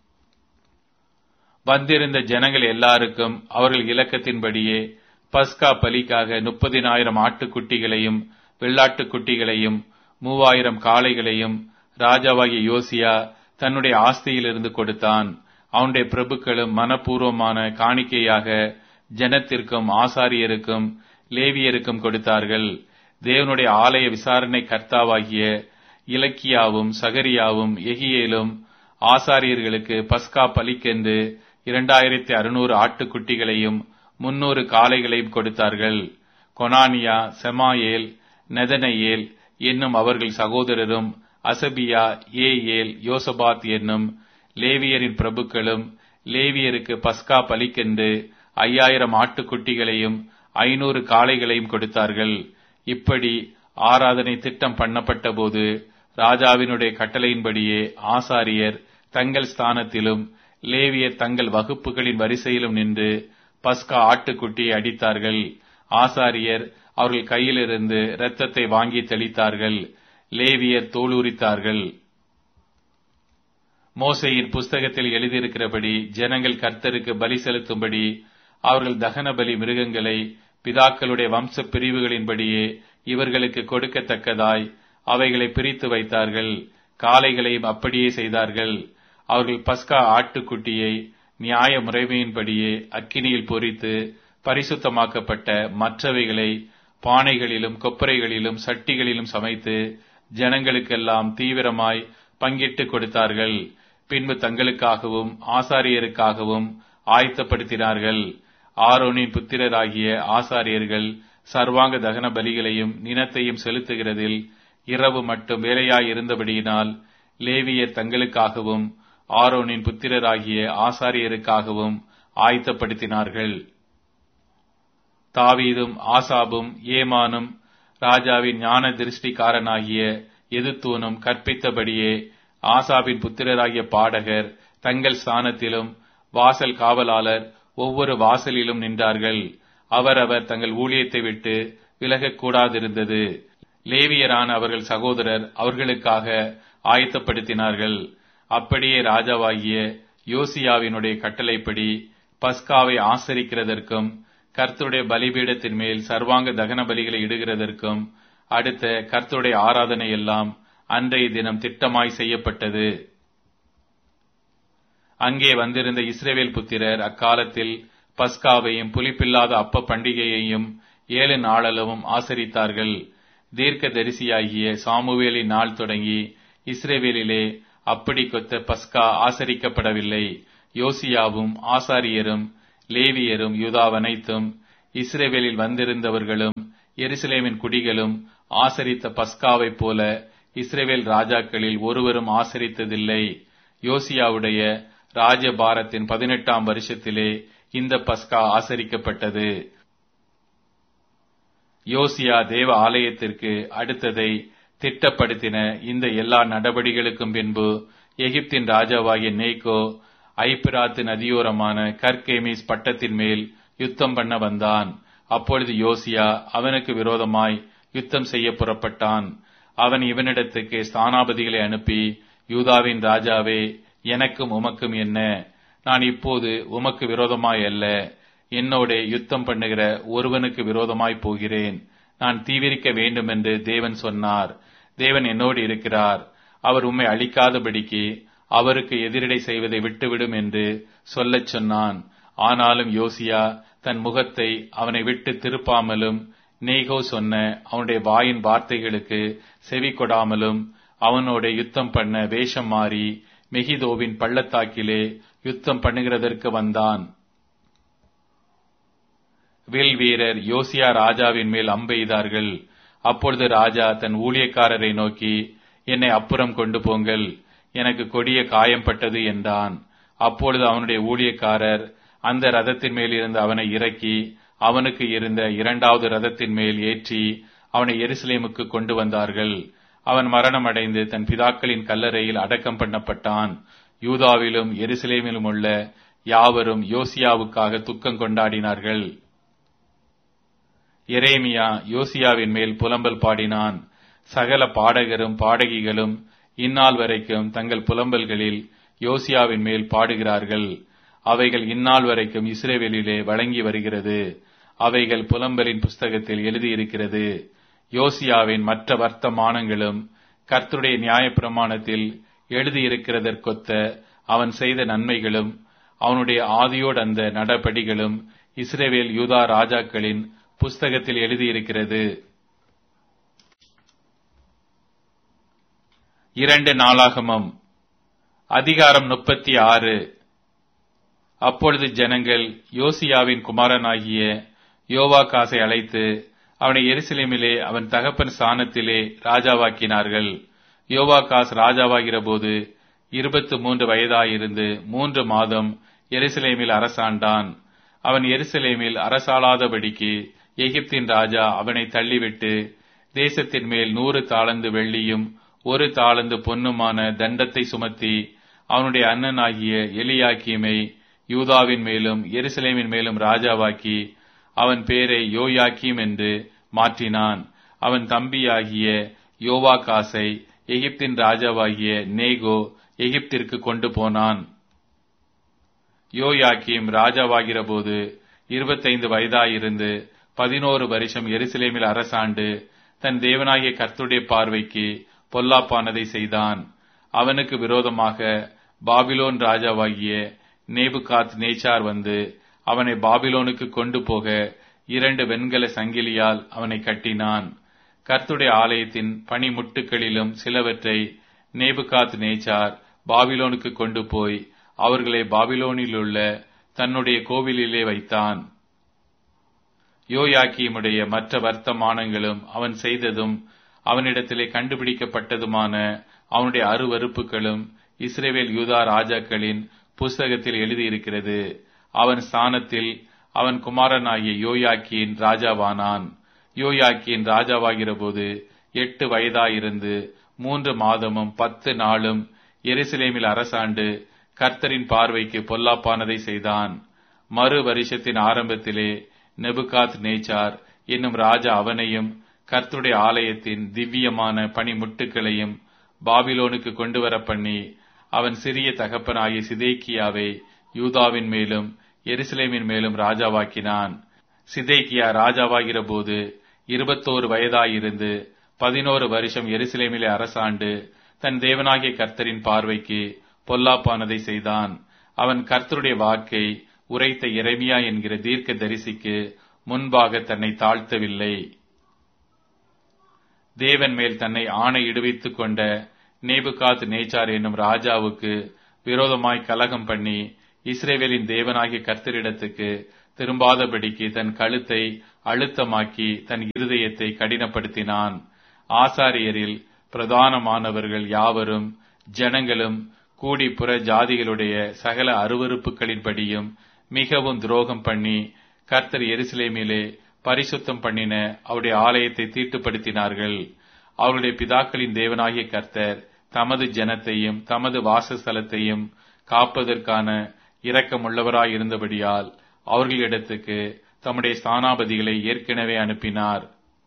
வந்திருந்த ஜனங்கள் எல்லாருக்கும் அவர்கள் இலக்கத்தின்படியே பஸ்கா பலிக்காக 30,000 ஆட்டுக்குட்டிகளையும் வெள்ளாட்டுக்குட்டிகளையும் 3,000 காளைகளையும் ராஜாவாகிய யோசியா தன்னுடைய ஆஸ்தியிலிருந்து கொடுத்தான். அவனுடைய பிரபுக்களும் மனப்பூர்வமான காணிக்கையாக ஜனத்திற்கும் ஆசாரியருக்கும் லேவியருக்கும் கொடுத்தார்கள். தேவனுடைய ஆலய விசாரணை கர்த்தாவாகிய இலக்கியாவும் சகரியாவும் எகியேலும் ஆசாரியர்களுக்கு பஸ்கா பலிக்கென்று 2600 ஆட்டுக்குட்டிகளையும் 300 காளைகளையும் கொடுத்தார்கள். கொனானியா, செமாயேல், நெதனேயேல் என்னும் அவர்கள் சகோதரரும் அசபியா, ஏயேல், யோசபாத் என்னும் லேவியரின் பிரபுக்களும் லேவியருக்கு பஸ்கா பலிக்கென்று 5000 ஆட்டுக்குட்டிகளையும் 500 காளைகளையும் கொடுத்தார்கள். இப்படி ஆராதனை திட்டம் பண்ணப்பட்ட போது ராஜாவினுடைய கட்டளையின்படியே ஆசாரியர் தங்கள் ஸ்தானத்திலும் லேவியர் தங்கள் வகுப்புகளின் வரிசையிலும் நின்று பஸ்கா ஆட்டுக்குட்டியை அடித்தார்கள். ஆசாரியர் அவர்கள் கையிலிருந்து இரத்தத்தை வாங்கி தெளித்தார்கள். லேவியர் தோல் உரித்தார்கள். மோசேயின் புஸ்தகத்தில் எழுதியிருக்கிறபடி ஜனங்கள் கர்த்தருக்கு பலி செலுத்தும்படி அவர்கள் தகன பலி மிருகங்களை பிதாக்களுடைய வம்ச பிரிவுகளின்படியே இவர்களுக்கு கொடுக்கத்தக்கதாய் அவைகளை பிரித்து வைத்தார்கள். காளைகளையும் அப்படியே செய்தார்கள். அவர்கள் பஸ்கா ஆட்டுக்குட்டியை நியாய முறைமையின்படியே அக்கினியில் பொரித்து பரிசுத்தமாக்கப்பட்ட மற்றவைகளை பானைகளிலும் கொப்பரைகளிலும் சட்டிகளிலும் சமைத்து ஜனங்களுக்கெல்லாம் தீவிரமாய் பங்கிட்டு கொடுத்தார்கள். பின்பு தங்களுக்காகவும் ஆசாரியருக்காகவும் ஆயத்தப்படுத்தினார்கள். ஆரோனின் புத்திரராகிய ஆசாரியர்கள் சர்வாங்க தகன பலிகளையும் நினத்தையும் செலுத்துகிறதில் இரவு மட்டும் வேலையாயிருந்தபடியினால் லேவியர் தங்களுக்காகவும் ஆரோனின் புத்திரராகிய ஆசாரியருக்காகவும் ஆயத்தப்படுத்தினார்கள். தாவீதும் ஆசாபும் ஏமானும் ராஜாவின் ஞான திருஷ்டிக்காரனாகிய எதுத்தூனும் கற்பித்தபடியே ஆசாபின் புத்திரராகிய பாடகர் தங்கள் ஸ்தானத்திலும் வாசல் காவலாளர் ஒவ்வொரு வாசலிலும் நின்றார்கள். அவரவர் தங்கள் ஊழியத்தை விட்டு விலகக்கூடாதிருந்தது. லேவியரான அவர்கள் சகோதரர் அவர்களுக்காக ஆயத்தப்படுத்தினார்கள். அப்படியே ராஜாவாகிய யோசியாவினுடைய கட்டளைப்படி பஸ்காவை ஆசரிக்கிறதற்கும் கர்த்தருடைய பலிபீடத்தின் மேல் சர்வாங்க தகன பலிகளை இடுகிறதற்கும் அடுத்த கர்த்தருடைய ஆராதனை எல்லாம் அன்றைய தினம் திட்டமாய் செய்யப்பட்டது. அங்கே வந்திருந்த இஸ்ரவேல் புத்திரர் அக்காலத்தில் பஸ்காவையும் புலிப்பில்லாத அப்ப பண்டிகையையும் 7 நாளளவும் ஆசரித்தார்கள். தீர்க்க தரிசியாகிய சாமுவேலின் நாள் தொடங்கி இஸ்ரவேலிலே அப்படி கொத்த பஸ்கா ஆசரிக்கப்படவில்லை. யோசியாவும் ஆசாரியரும் லேவியரும் யூதாவனைத்தும் இஸ்ரவேலில் வந்திருந்தவர்களும் எருசலேமின் குடிகளும் ஆசரித்த பஸ்காவைப் போல இஸ்ரவேல் ராஜாக்களில் ஒருவரும் ஆசரித்ததில்லை. யோசியாவுடைய ராஜ்யபாரத்தின் 18ஆம் வருஷத்திலே இந்த பஸ்கா ஆசரிக்கப்பட்டது. யோசியா தேவ ஆலயத்திற்கு அடுத்ததை திட்டப்படுத்தின இந்த எல்லா நடபடிகளுக்கும் பின்பு எகிப்தின் ராஜாவாகிய நேகோ ஐப்பிராத்து நதியோரமான கர்கேமிஸ் பட்டத்தின் மேல் யுத்தம் பண்ண வந்தான். அப்பொழுது யோசியா அவனுக்கு விரோதமாய் யுத்தம் செய்ய புறப்பட்டான். அவன் இவனிடத்துக்கு ஸ்தானாபதிகளை அனுப்பி, யூதாவின் ராஜாவே, எனக்கும் உமக்கும் என்ன? நான் இப்போது உமக்கு விரோதமாய் அல்ல, என்னோட யுத்தம் பண்ணுகிற ஒருவனுக்கு விரோதமாய் போகிறேன். நான் தீவிரிக்க வேண்டும் என்று தேவன் சொன்னார். தேவன் என்னோடு இருக்கிறார். அவர் உம்மை அழிக்காதபடிக்கு அவருக்கு எதிரடை செய்வதை விட்டுவிடும் என்று சொல்லச் சொன்னான். ஆனாலும் யோசியா தன் முகத்தை அவனை விட்டு திருப்பாமலும் நேகோ சொன்ன அவனுடைய வாயின் வார்த்தைகளுக்கு செவி கொடாமலும் அவனோட யுத்தம் பண்ண வேஷம் மாறி மெகிதோவின் பள்ளத்தாக்கிலே யுத்தம் பண்ணுகிறதற்கு வந்தான். வில் வீரர் யோசியா ராஜாவின் மேல் அம்பெய்தார்கள். அப்பொழுது ராஜா தன் ஊழியக்காரரை நோக்கி, என்னை அப்புறம் கொண்டு போங்கள், எனக்கு கொடிய காயம்பட்டது என்றான். அப்பொழுது அவனுடைய ஊழியக்காரர் அந்த ரதத்தின் மேல் இருந்து அவனை இறக்கி அவனுக்கு இருந்த 2வது ரதத்தின் மேல் ஏற்றி அவனை எருசலேமுக்கு கொண்டு வந்தார்கள். அவன் மரணம் அடைந்து தன் பிதாக்களின் கல்லறையில் அடக்கம் பண்ணப்பட்டான். யூதாவிலும் எருசலேமிலும் உள்ள யாவரும் யோசியாவுக்காக துக்கம் கொண்டாடினார்கள். எரேமியா யோசியாவின் மேல் புலம்பல் பாடினான். சகல பாடகரும் பாடகிகளும் இந்நாள் வரைக்கும் தங்கள் புலம்பல்களில் யோசியாவின் மேல் பாடுகிறார்கள். அவைகள் இந்நாள் வரைக்கும் இஸ்ரவேலிலே வழங்கி வருகிறது. அவைகள் புலம்பலின் புஸ்தகத்தில் எழுதியிருக்கிறது. யோசியாவின் மற்ற வர்த்தமானங்களும் கர்த்தருடைய நியாயப்பிரமாணத்தில் எழுதியிருக்கிறதற்கொத்த அவன் செய்த நன்மைகளும் அவனுடைய ஆதியோடு அந்த நடபடிகளும் இஸ்ரவேல் யூதா ராஜாக்களின் புஸ்தகத்தில் எழுதியிருக்கிறது. 2 நாளாகமம் அதிகாரம் 36. அப்பொழுது ஜனங்கள் யோசியாவின் குமாரனாகிய யோவாகாசை அழைத்து அவனை எருசலேமிலே அவன் தகப்பன் ஸ்தானத்திலே ராஜாவாக்கினார்கள். யோவாகாஸ் ராஜாவாகிற போது 23 வயதாயிருந்து 3 மாதம் எருசலேமில் அரசாண்டான். அவன் எருசலேமில் அரசாளாதபடிக்கு எகிப்தின் ராஜா அவனை தள்ளிவிட்டு தேசத்தின் மேல் 100 தாலந்து வெள்ளியும் 1 தாலந்து பொன்னுமான தண்டத்தை சுமத்தி அவனுடைய அண்ணனாகிய எலியாக்கீமை யூதாவின் மேலும் எருசலேமின் மேலும் ராஜாவாக்கி அவன் பேரை யோயாக்கீம் என்று மாற்றினான். அவன் தம்பியாகிய யோவாகாசை எகிப்தின் ராஜாவாகிய நேகோ எகிப்திற்கு கொண்டு போனான். யோயாக்கீம் ராஜாவாகிற போது 25 வயதாயிருந்து 11 வருஷம் எருசலேமில் அரசாண்டு தன் தேவனாகிய கர்த்தருடைய பார்வைக்கு பொல்லாப்பானதை செய்தான். அவனுக்கு விரோதமாக பாபிலோன் ராஜாவாகிய நேபுகாத் நேச்சார் வந்து அவனை பாபிலோனுக்கு கொண்டு போக 2 வெண்கல சங்கிலியால் அவனை கட்டினான். கர்த்தருடைய ஆலயத்தின் பணிமுட்டுகளிலும் சிலவற்றை நேபுகாத் நேச்சார் பாபிலோனுக்கு கொண்டு போய் அவர்களை பாபிலோனிலுள்ள தன்னுடைய கோவிலிலே வைத்தான். யோயாக்கீமுடைய மற்ற வர்த்தமானங்களும் அவன் செய்ததும் அவனிடத்திலே கண்டுபிடிக்கப்பட்டதுமான அவனுடைய அருவருப்புகளும் இஸ்ரவேல் யூதா ராஜாக்களின் புஸ்தகத்தில் எழுதியிருக்கிறது. அவன் ஸ்தானத்தில் அவன் குமாரனாகிய யோயாக்கீன் ராஜாவானான். யோயாக்கீன் ராஜாவாகிற போது 8 வயதாயிருந்து 3 மாதமும் 10 நாளும் எருசலேமில் அரசாண்டு கர்த்தரின் பார்வைக்கு பொல்லாப்பானதை செய்தான். மறு வருஷத்தின் ஆரம்பத்திலே நெபுகாத் நேச்சார் என்னும் ராஜா அவனையும் கர்த்தருடைய ஆலயத்தின் திவ்யமான பணிமுட்டுகளையும் பாபிலோனுக்கு கொண்டு வர பண்ணி அவன் சிறிய தகப்பனாகிய சிதேக்கியாவை யூதாவின் மேலும் எருசலேமின் மேலும் ராஜாவாக்கினான். சிதேக்கியா ராஜாவாகிற போது 21 வயதாயிருந்து 11 வருஷம் எருசலேமிலே அரசாண்டு தன் தேவனாகிய கர்த்தரின் பார்வைக்கு பொல்லாப்பானதை செய்தான். அவன் கர்த்தருடைய வாக்கை உரைத்த எரேமியா என்கிற தீர்க்க தரிசிக்கு முன்பாக தன்னை தாழ்த்தவில்லை. தேவன் மேல் தன்னை ஆணையிடுவித்துக் கொண்ட நேபுகாத் நேச்சார் என்னும் ராஜாவுக்கு விரோதமாய் கலகம் பண்ணி இஸ்ரவேலின் தேவனாகிய கர்த்தரிடத்துக்கு திரும்பாதபடிக்கு தன் கழுத்தை அழுத்தமாக்கி தன் இருதயத்தை கடினப்படுத்தினான். ஆசாரியரில் பிரதானமானவர்கள் யாவரும் ஜனங்களும் கூடி புற ஜாதிகளுடைய சகல அருவருப்புகளின்படியும் மிகவும் துரோகம் பண்ணி கர்த்தர் எருசலேமிலே பரிசுத்தம் பண்ணின அவருடைய ஆலயத்தை தீட்டுப்படுத்தினார்கள். அவருடைய பிதாக்களின் தேவனாகிய கர்த்தர் தமது ஜனத்தையும் தமது வாசஸ்தலத்தையும் காப்பதற்கான இரக்கமுள்ளவராயிருந்தபடியால் அவர்களிடத்துக்கு தம்முடைய ஸ்தானாபதிகளை ஏற்கனவே அனுப்பினார்.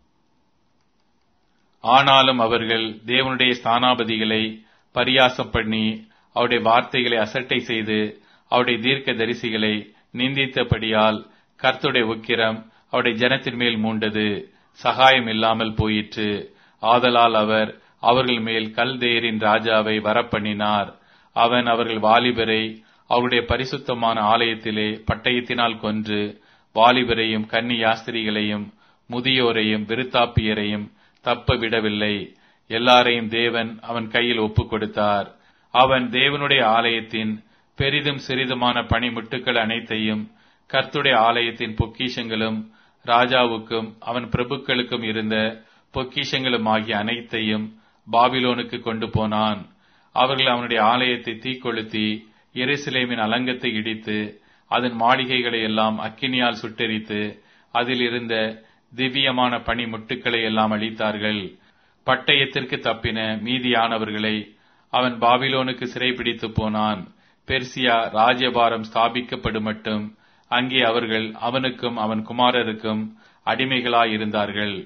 ஆனாலும் அவர்கள் தேவனுடைய ஸ்தானாபதிகளை பரியாசம் பண்ணி அவருடைய வார்த்தைகளை அசட்டை செய்து அவருடைய தீர்க்க தரிசிகளை நிந்தித்தபடியால் கர்த்தருடைய உக்கிரம் அவருடைய ஜனத்தின் மேல் மூண்டது, சகாயம் இல்லாமல் போயிற்று. ஆதலால் அவர் அவர்கள் மேல் கல்தேயரின் ராஜாவை வரப்பண்ணினார். அவன் அவர்கள் வாலிபரை அவருடைய பரிசுத்தமான ஆலயத்திலே பட்டயத்தினால் கொன்று வாலிபரையும் கன்னியாஸ்திரிகளையும் முதியோரையும் விருத்தாப்பியரையும் தப்ப விடவில்லை. எல்லாரையும் தேவன் அவன் கையில் ஒப்புக் கொடுத்தார். அவன் தேவனுடைய ஆலயத்தின் பெரிதும் சிறிதுமான பணிமுட்டுக்கள் அனைத்தையும் கர்த்தருடைய ஆலயத்தின் பொக்கிஷங்களும் ராஜாவுக்கும் அவன் பிரபுக்களுக்கும் இருந்த பொக்கிஷங்களும் ஆகிய அனைத்தையும் பாபிலோனுக்கு கொண்டு போனான். அவர்கள் அவனுடைய ஆலயத்தை தீக்கொளுத்தி எருசலேமின் அலங்கத்தை இடித்து அதன் மாளிகைகளை எல்லாம் அக்கினியால் சுட்டெரித்து அதில் இருந்த திவ்யமான பணிமுட்டுக்களை எல்லாம் அழித்தார்கள். பட்டயத்திற்கு தப்பின மீதியானவர்களை அவன் பாபிலோனுக்கு சிறைபிடித்து போனான். பெர்சியா ராஜ்யபாரம் ஸ்தாபிக்கப்படும் மட்டும் அங்கே அவர்கள் அவனுக்கும் அவன் குமாரருக்கும் அடிமைகளாயிருந்தார்கள்.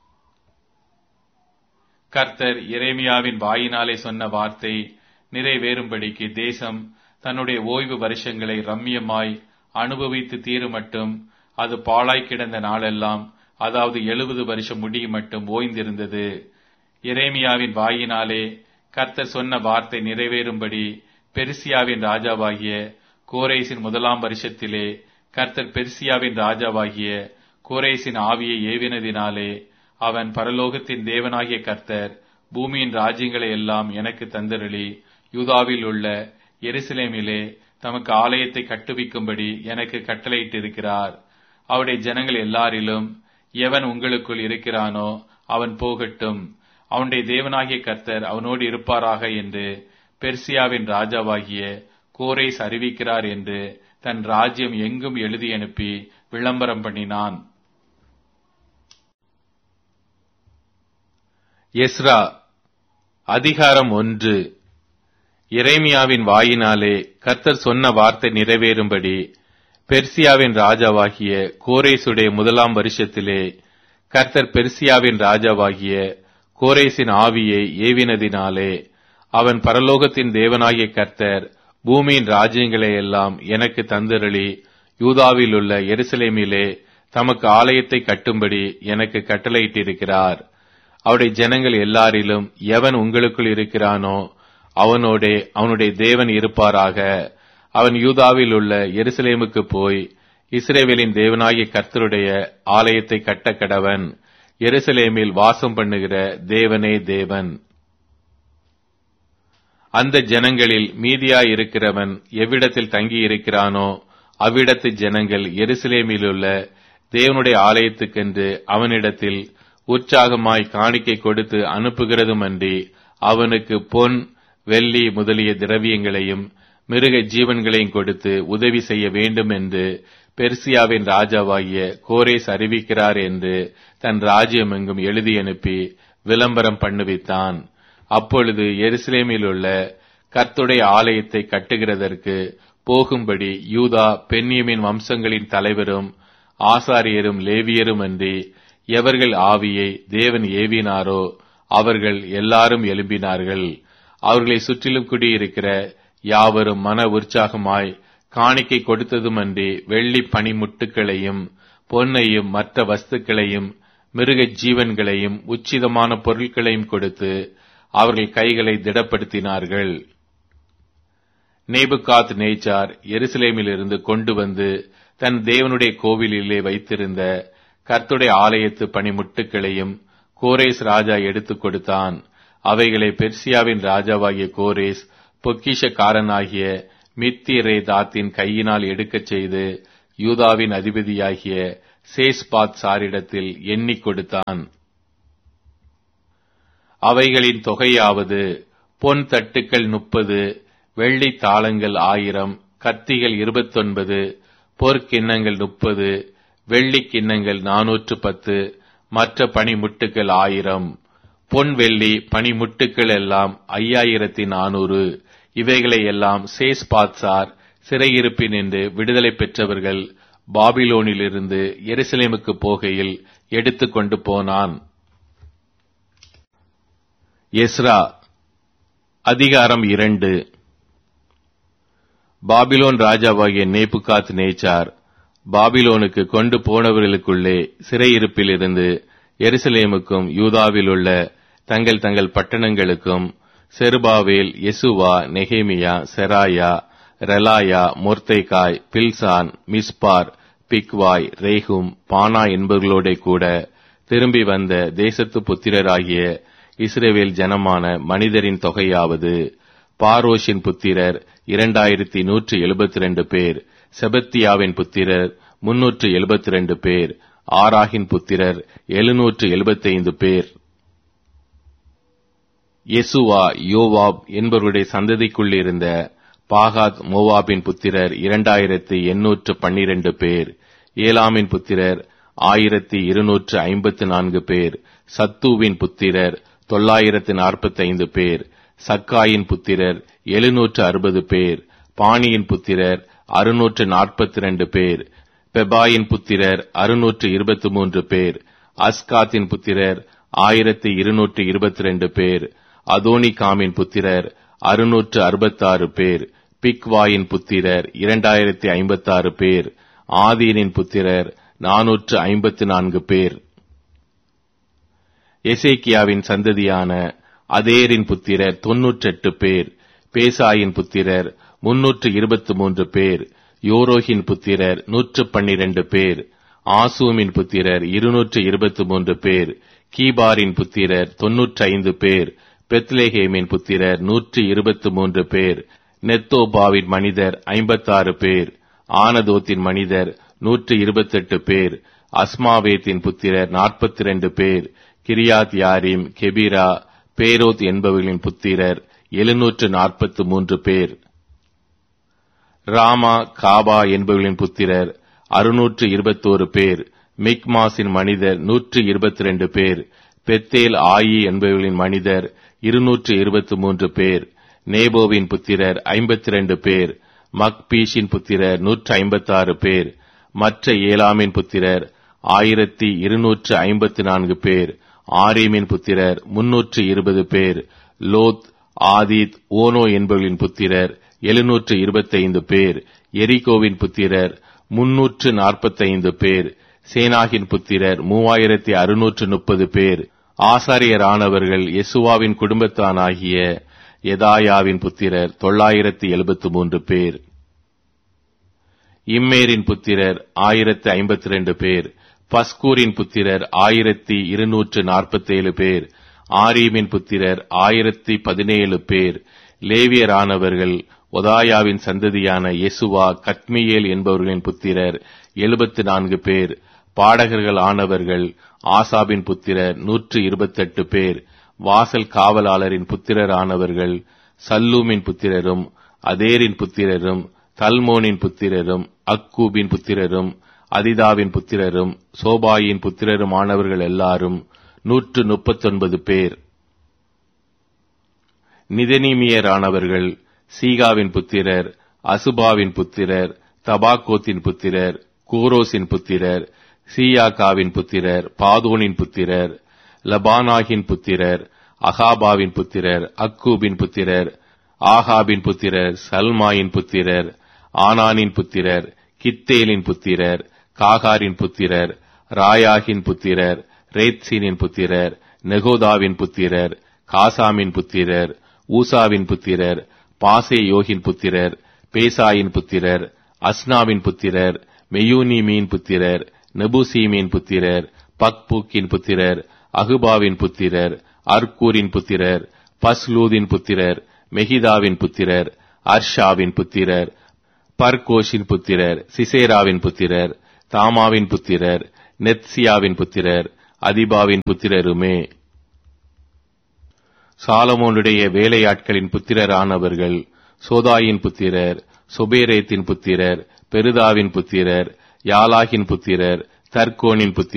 கர்த்தர் எரேமியாவின் வாயினாலே சொன்ன வார்த்தை நிறைவேறும்படிக்கு தேசம் தன்னுடைய ஓய்வு வருஷங்களை ரம்மியமாய் அனுபவித்து தீருமட்டும் அது பாழாய் கிடந்த நாளெல்லாம், அதாவது 70 வருஷம் முடியும் மட்டும் ஓய்ந்திருந்தது. எரேமியாவின் வாயினாலே கர்த்தர் சொன்ன வார்த்தை நிறைவேறும்படி பெர்சியாவின் ராஜாவாகிய கோரேசின் 1ஆம் வருஷத்திலே கர்த்தர் பெர்சியாவின் ராஜாவாகிய கோரேசின் ஆவியை ஏவினதினாலே அவன் பரலோகத்தின் தேவனாகிய கர்த்தர் பூமியின் ராஜ்யங்களை எல்லாம் எனக்கு தந்தருளி யூதாவில் உள்ள எருசலேமிலே தமக்கு ஆலயத்தை கட்டுவிக்கும்படி எனக்கு கட்டளையிட்டிருக்கிறார். அவருடைய ஜனங்கள் எல்லாரிலும் எவன் உங்களுக்குள் இருக்கிறானோ அவன் போகட்டும், அவனுடைய தேவனாகிய கர்த்தர் அவனோடு இருப்பாராக என்று பெர்சியாவின் ராஜாவாகிய கோரேஸ் அறிவிக்கிறார் என்று தன் ராஜ்யம் எங்கும் எழுதி அனுப்பி விளம்பரம் பண்ணினான். எஸ்ரா அதிகாரம் 1. எரேமியாவின் வாயினாலே கர்த்தர் சொன்ன வார்த்தை நிறைவேறும்படி பெர்சியாவின் ராஜாவாகிய கோரேசுடைய 1ஆம் வருஷத்திலே கர்த்தர் பெர்சியாவின் ராஜாவாகிய கோரேசின் ஆவியை ஏவினதினாலே அவன் பரலோகத்தின் தேவனாகிய கர்த்தர் பூமியின் ராஜ்யங்களை எல்லாம் எனக்கு தந்தருளி யூதாவில் உள்ள எருசலேமிலே தமக்கு ஆலயத்தை கட்டும்படி எனக்கு கட்டளையிட்டிருக்கிறார். அவருடைய ஜனங்கள் எல்லாரிலும் எவன் உங்களுக்குள் இருக்கிறானோ அவனோடே அவனுடைய தேவன் இருப்பாராக. அவன் யூதாவில் உள்ள எருசலேமுக்கு போய் இஸ்ரவேலின் தேவனாகிய கர்த்தருடைய ஆலயத்தை கட்ட கடவன். எருசலேமில் வாசம் பண்ணுகிற தேவனே தேவன். அந்த ஜனங்களில் மீதியாய் இருக்கிறவன் எவ்விடத்தில் தங்கி இருக்கிறானோ அவ்விடத்து ஜனங்கள் எருசலேமிலுள்ள தேவனுடைய ஆலயத்துக்கென்று அவனிடத்தில் உற்சாகமாய் காணிக்கை கொடுத்து அனுப்புகிறதுமன்றி அவனுக்கு பொன் வெள்ளி முதலிய திரவியங்களையும் மிருக ஜீவன்களையும் கொடுத்து உதவி செய்ய வேண்டும் என்று பெர்சியாவின் ராஜாவாகிய கோரேஸ் அறிவிக்கிறார் என்று தன் ராஜ்யம் எங்கும் எழுதி அனுப்பி விளம்பரம் பண்ணுவித்தான். அப்பொழுது எருசலேமில் உள்ள கர்த்தருடைய ஆலயத்தை கட்டுகிறதற்கு போகும்படி யூதா பென்யமீன் வம்சங்களின் தலைவரும் ஆசாரியரும் லேவியரும் அன்றி எவர்கள் ஆவியை தேவன் ஏவினாரோ அவர்கள் எல்லாரும் எழும்பினார்கள். அவர்களை சுற்றிலும் குடியிருக்கிற யாவரும் மன உற்சாகமாய் காணிக்கை கொடுத்ததுமன்றி வெள்ளி பணிமுட்டுகளையும் பொன்னையும் மற்ற வஸ்துக்களையும் மிருக ஜீவன்களையும் உச்சிதமான பொருட்களையும் கொடுத்து அவர்கள் கைகளை திடப்படுத்தினார்கள். நேபுகாத் நேச்சார் எருசலேமிலிருந்து கொண்டு வந்து தன் தேவனுடைய கோவிலிலே வைத்திருந்த கர்த்தருடைய ஆலயத்து பணிமுட்டுகளையும் கோரேஸ் ராஜா எடுத்துக் கொடுத்தான். அவைகளை பெர்சியாவின் ராஜாவாகிய கோரேஸ் பொக்கிஷக்காரனாகிய மித்திரேதாத்தின் கையினால் எடுக்கச் செய்து யூதாவின் அதிபதியாகிய சேஸ்பாத் சாரிடத்தில் எண்ணிக் கொடுத்தான். அவைகளின் தொகையாவது பொன் தட்டுக்கள் 30, வெள்ளி தாளங்கள் 1000, கத்திகள் 29, பொற்கிண்ணங்கள் 30, வெள்ளி கிண்ணங்கள் 410, மற்ற பனிமுட்டுக்கள் 1000. பொன் வெள்ளி பனிமுட்டுக்கள் எல்லாம் 5400. இவைகளை எல்லாம் சேஸ்பாத்சார் சிறையிருப்பினின்று விடுதலை பெற்றவர்கள் பாபிலோனிலிருந்து எருசலேமுக்கு போகையில் எடுத்துக் கொண்டு போனான். எஸ்ரா அதிகாரம் 2. பாபிலோன் ராஜாவாகிய நேபுகாத் நேச்சார் பாபிலோனுக்கு கொண்டு போனவர்களுக்குள்ளே சிறையிருப்பிலிருந்து எருசலேமுக்கும் யூதாவில் உள்ள தங்கள் தங்கள் பட்டணங்களுக்கும் செருபாவேல், யெசுவா, நெகேமியா, செராயா, ரெலாயா, மொர்தெகாய், பில்சான், மிஸ்பார், பிக்வாய், ரேகும், பானா என்பவர்களோட கூட திரும்பி வந்த தேசத்து புத்திரராகிய இஸ்ரவேல் ஜனமான மனிதரின் தொகையாவது பாரோஷின் புத்திரர் 2172 பேர், செபத்தியாவின் புத்திரர் 372 பேர், ஆராகின் புத்திரர் 775 பேர். யெசுவா, யோவாப் என்பவருடைய சந்ததிக்குள்ளிருந்த பாகாத் மோவாபின் புத்திரர் 2812 பேர், ஏலாமின் புத்திரர் 1254 பேர், சத்தூவின் புத்திரர் 945 பேர், சக்காயின் புத்திரர் 760 பேர், பாணியின் புத்திரர் 642 பேர், பெபாயின் புத்திரர் 623 பேர், அஸ்காத்தின் புத்திரர் 1222 பேர், அதோனிகாமின் புத்திரர் 666 பேர், பிக்வாயின் புத்திரர் 2056 பேர், ஆதீனின் புத்திரர் 454 பேர். எசேக்கியாவின் சந்ததியான அதேரின் புத்திரர் 98 பேர், பேசாயின் புத்திரர் 323 பேர், யோரோகின் புத்திரர் 112 பேர், ஆசூமின் புத்திரர் 223 பேர், கீபாரின் புத்திரர் 95 பேர், பெத்லெகேமின் புத்திரர் 123 பேர், நெத்தோபாவின் மனிதர் 56 பேர், ஆனதோத்தின் மனிதர் 128 பேர், அஸ்மாவேத்தின் புத்திரர் 42 பேர், கிரியாத் யாரிம், கெபிரா, பேரோத் என்பவர்களின் புத்திரர் 743 பேர், ராமா, காபா என்பவர்களின் புத்திரர் 621 பேர், மிக்மாசின் மனிதர் 122 பேர், பெத்தேல் ஆயி என்பவர்களின் மனிதர் 223 பேர், நேபோவின் புத்திரர் 52 பேர், மக்பீஷின் புத்திரர் 156 பேர், மற்ற ஏலாமின் புத்திரர் 1254 பேர், ஆரீமின் புத்திரர் 320 பேர், லோத், ஆதீத், ஓனோ என்பவர்களின் புத்திரர் 725 பேர், எரிகோவின் புத்திரர் 345 பேர், சேனாகின் புத்திரர் 3630 பேர். ஆசாரியரானவர்கள் யெசுவாவின் குடும்பத்தானாகிய யெதாயாவின் புத்திரர் 973 பேர். இம்மேரின் புத்திரர் 1052 பேர், பஸ்கூரின் புத்திரர் 1247 பேர், ஆரீமின் புத்திரர் 1017 பேர். லேவியரானவர்கள் ஒதாயாவின் சந்ததியான யெசுவா, கத்மியேல் என்பவர்களின் புத்திரர் 74 பேர். பாடகர்கள் ஆனவர்கள் ஆசாபின் புத்திரர் 128 பேர். வாசல் காவலாளரின் புத்திரரானவர்கள் சல்லூமின் புத்திரரும், அதேரின் புத்திரரும், தல்மோனின் புத்திரரும், அக்கூபின் புத்திரரும், அதிதாவின் புத்திரரும், சோபாயின் புத்திரருமானவர்கள் எல்லாரும் 139 பேர். நிதனீமியரானவர்கள் சீகாவின் புத்திரர், அசுபாவின் புத்திரர், தபாகோத்தின் புத்திரர், கோரோசின் புத்திரர், சீயாக்காவின் புத்திரர், பாதோனின் புத்திரர், லபானாகின் புத்திரர், அகாபாவின் புத்திரர், அக்கூபின் புத்திரர், ஆகாபின் புத்திரர், சல்மாயின் புத்திரர், ஆனானின் புத்திரர், கித்தேலின் புத்திரர், காகாரின் புத்திரர், ராயாகின் புத்திரர், ரேத்சீனின் புத்திரர், நெகோதாவின் புத்திரர், காசாமின் புத்திரர், ஊசாவின் புத்திரர், பாசேயோகின் புத்திரர், பேசாயின் புத்திரர், அஸ்னாவின் புத்திரர், மெயூனிமீன் புத்திரர், நெபுசீமின் புத்திரர், பக்பூக்கின் புத்திரர், அகுபாவின் புத்திரர், அர்கூரின் புத்திரர், பஸ்லூதின் புத்திரர், மெகிதாவின் புத்திரர், அர்ஷாவின் புத்திரர், பர்கோஷின் புத்திரர், சிசேராவின் புத்திரர், தாமாவின் புத்திரர், நெத்சியாவின் புத்திரர், அதிபாவின் புத்திரருமே. சாலமோனுடைய வேலையாட்களின் புத்திரரானவர்கள் சோதாயின் புத்திரர், சொபேரேத்தின் புத்திரர், பெருதாவின் புத்திரர், யாலாகின் புத்திரர், தர்கோனின் புத்திரர்,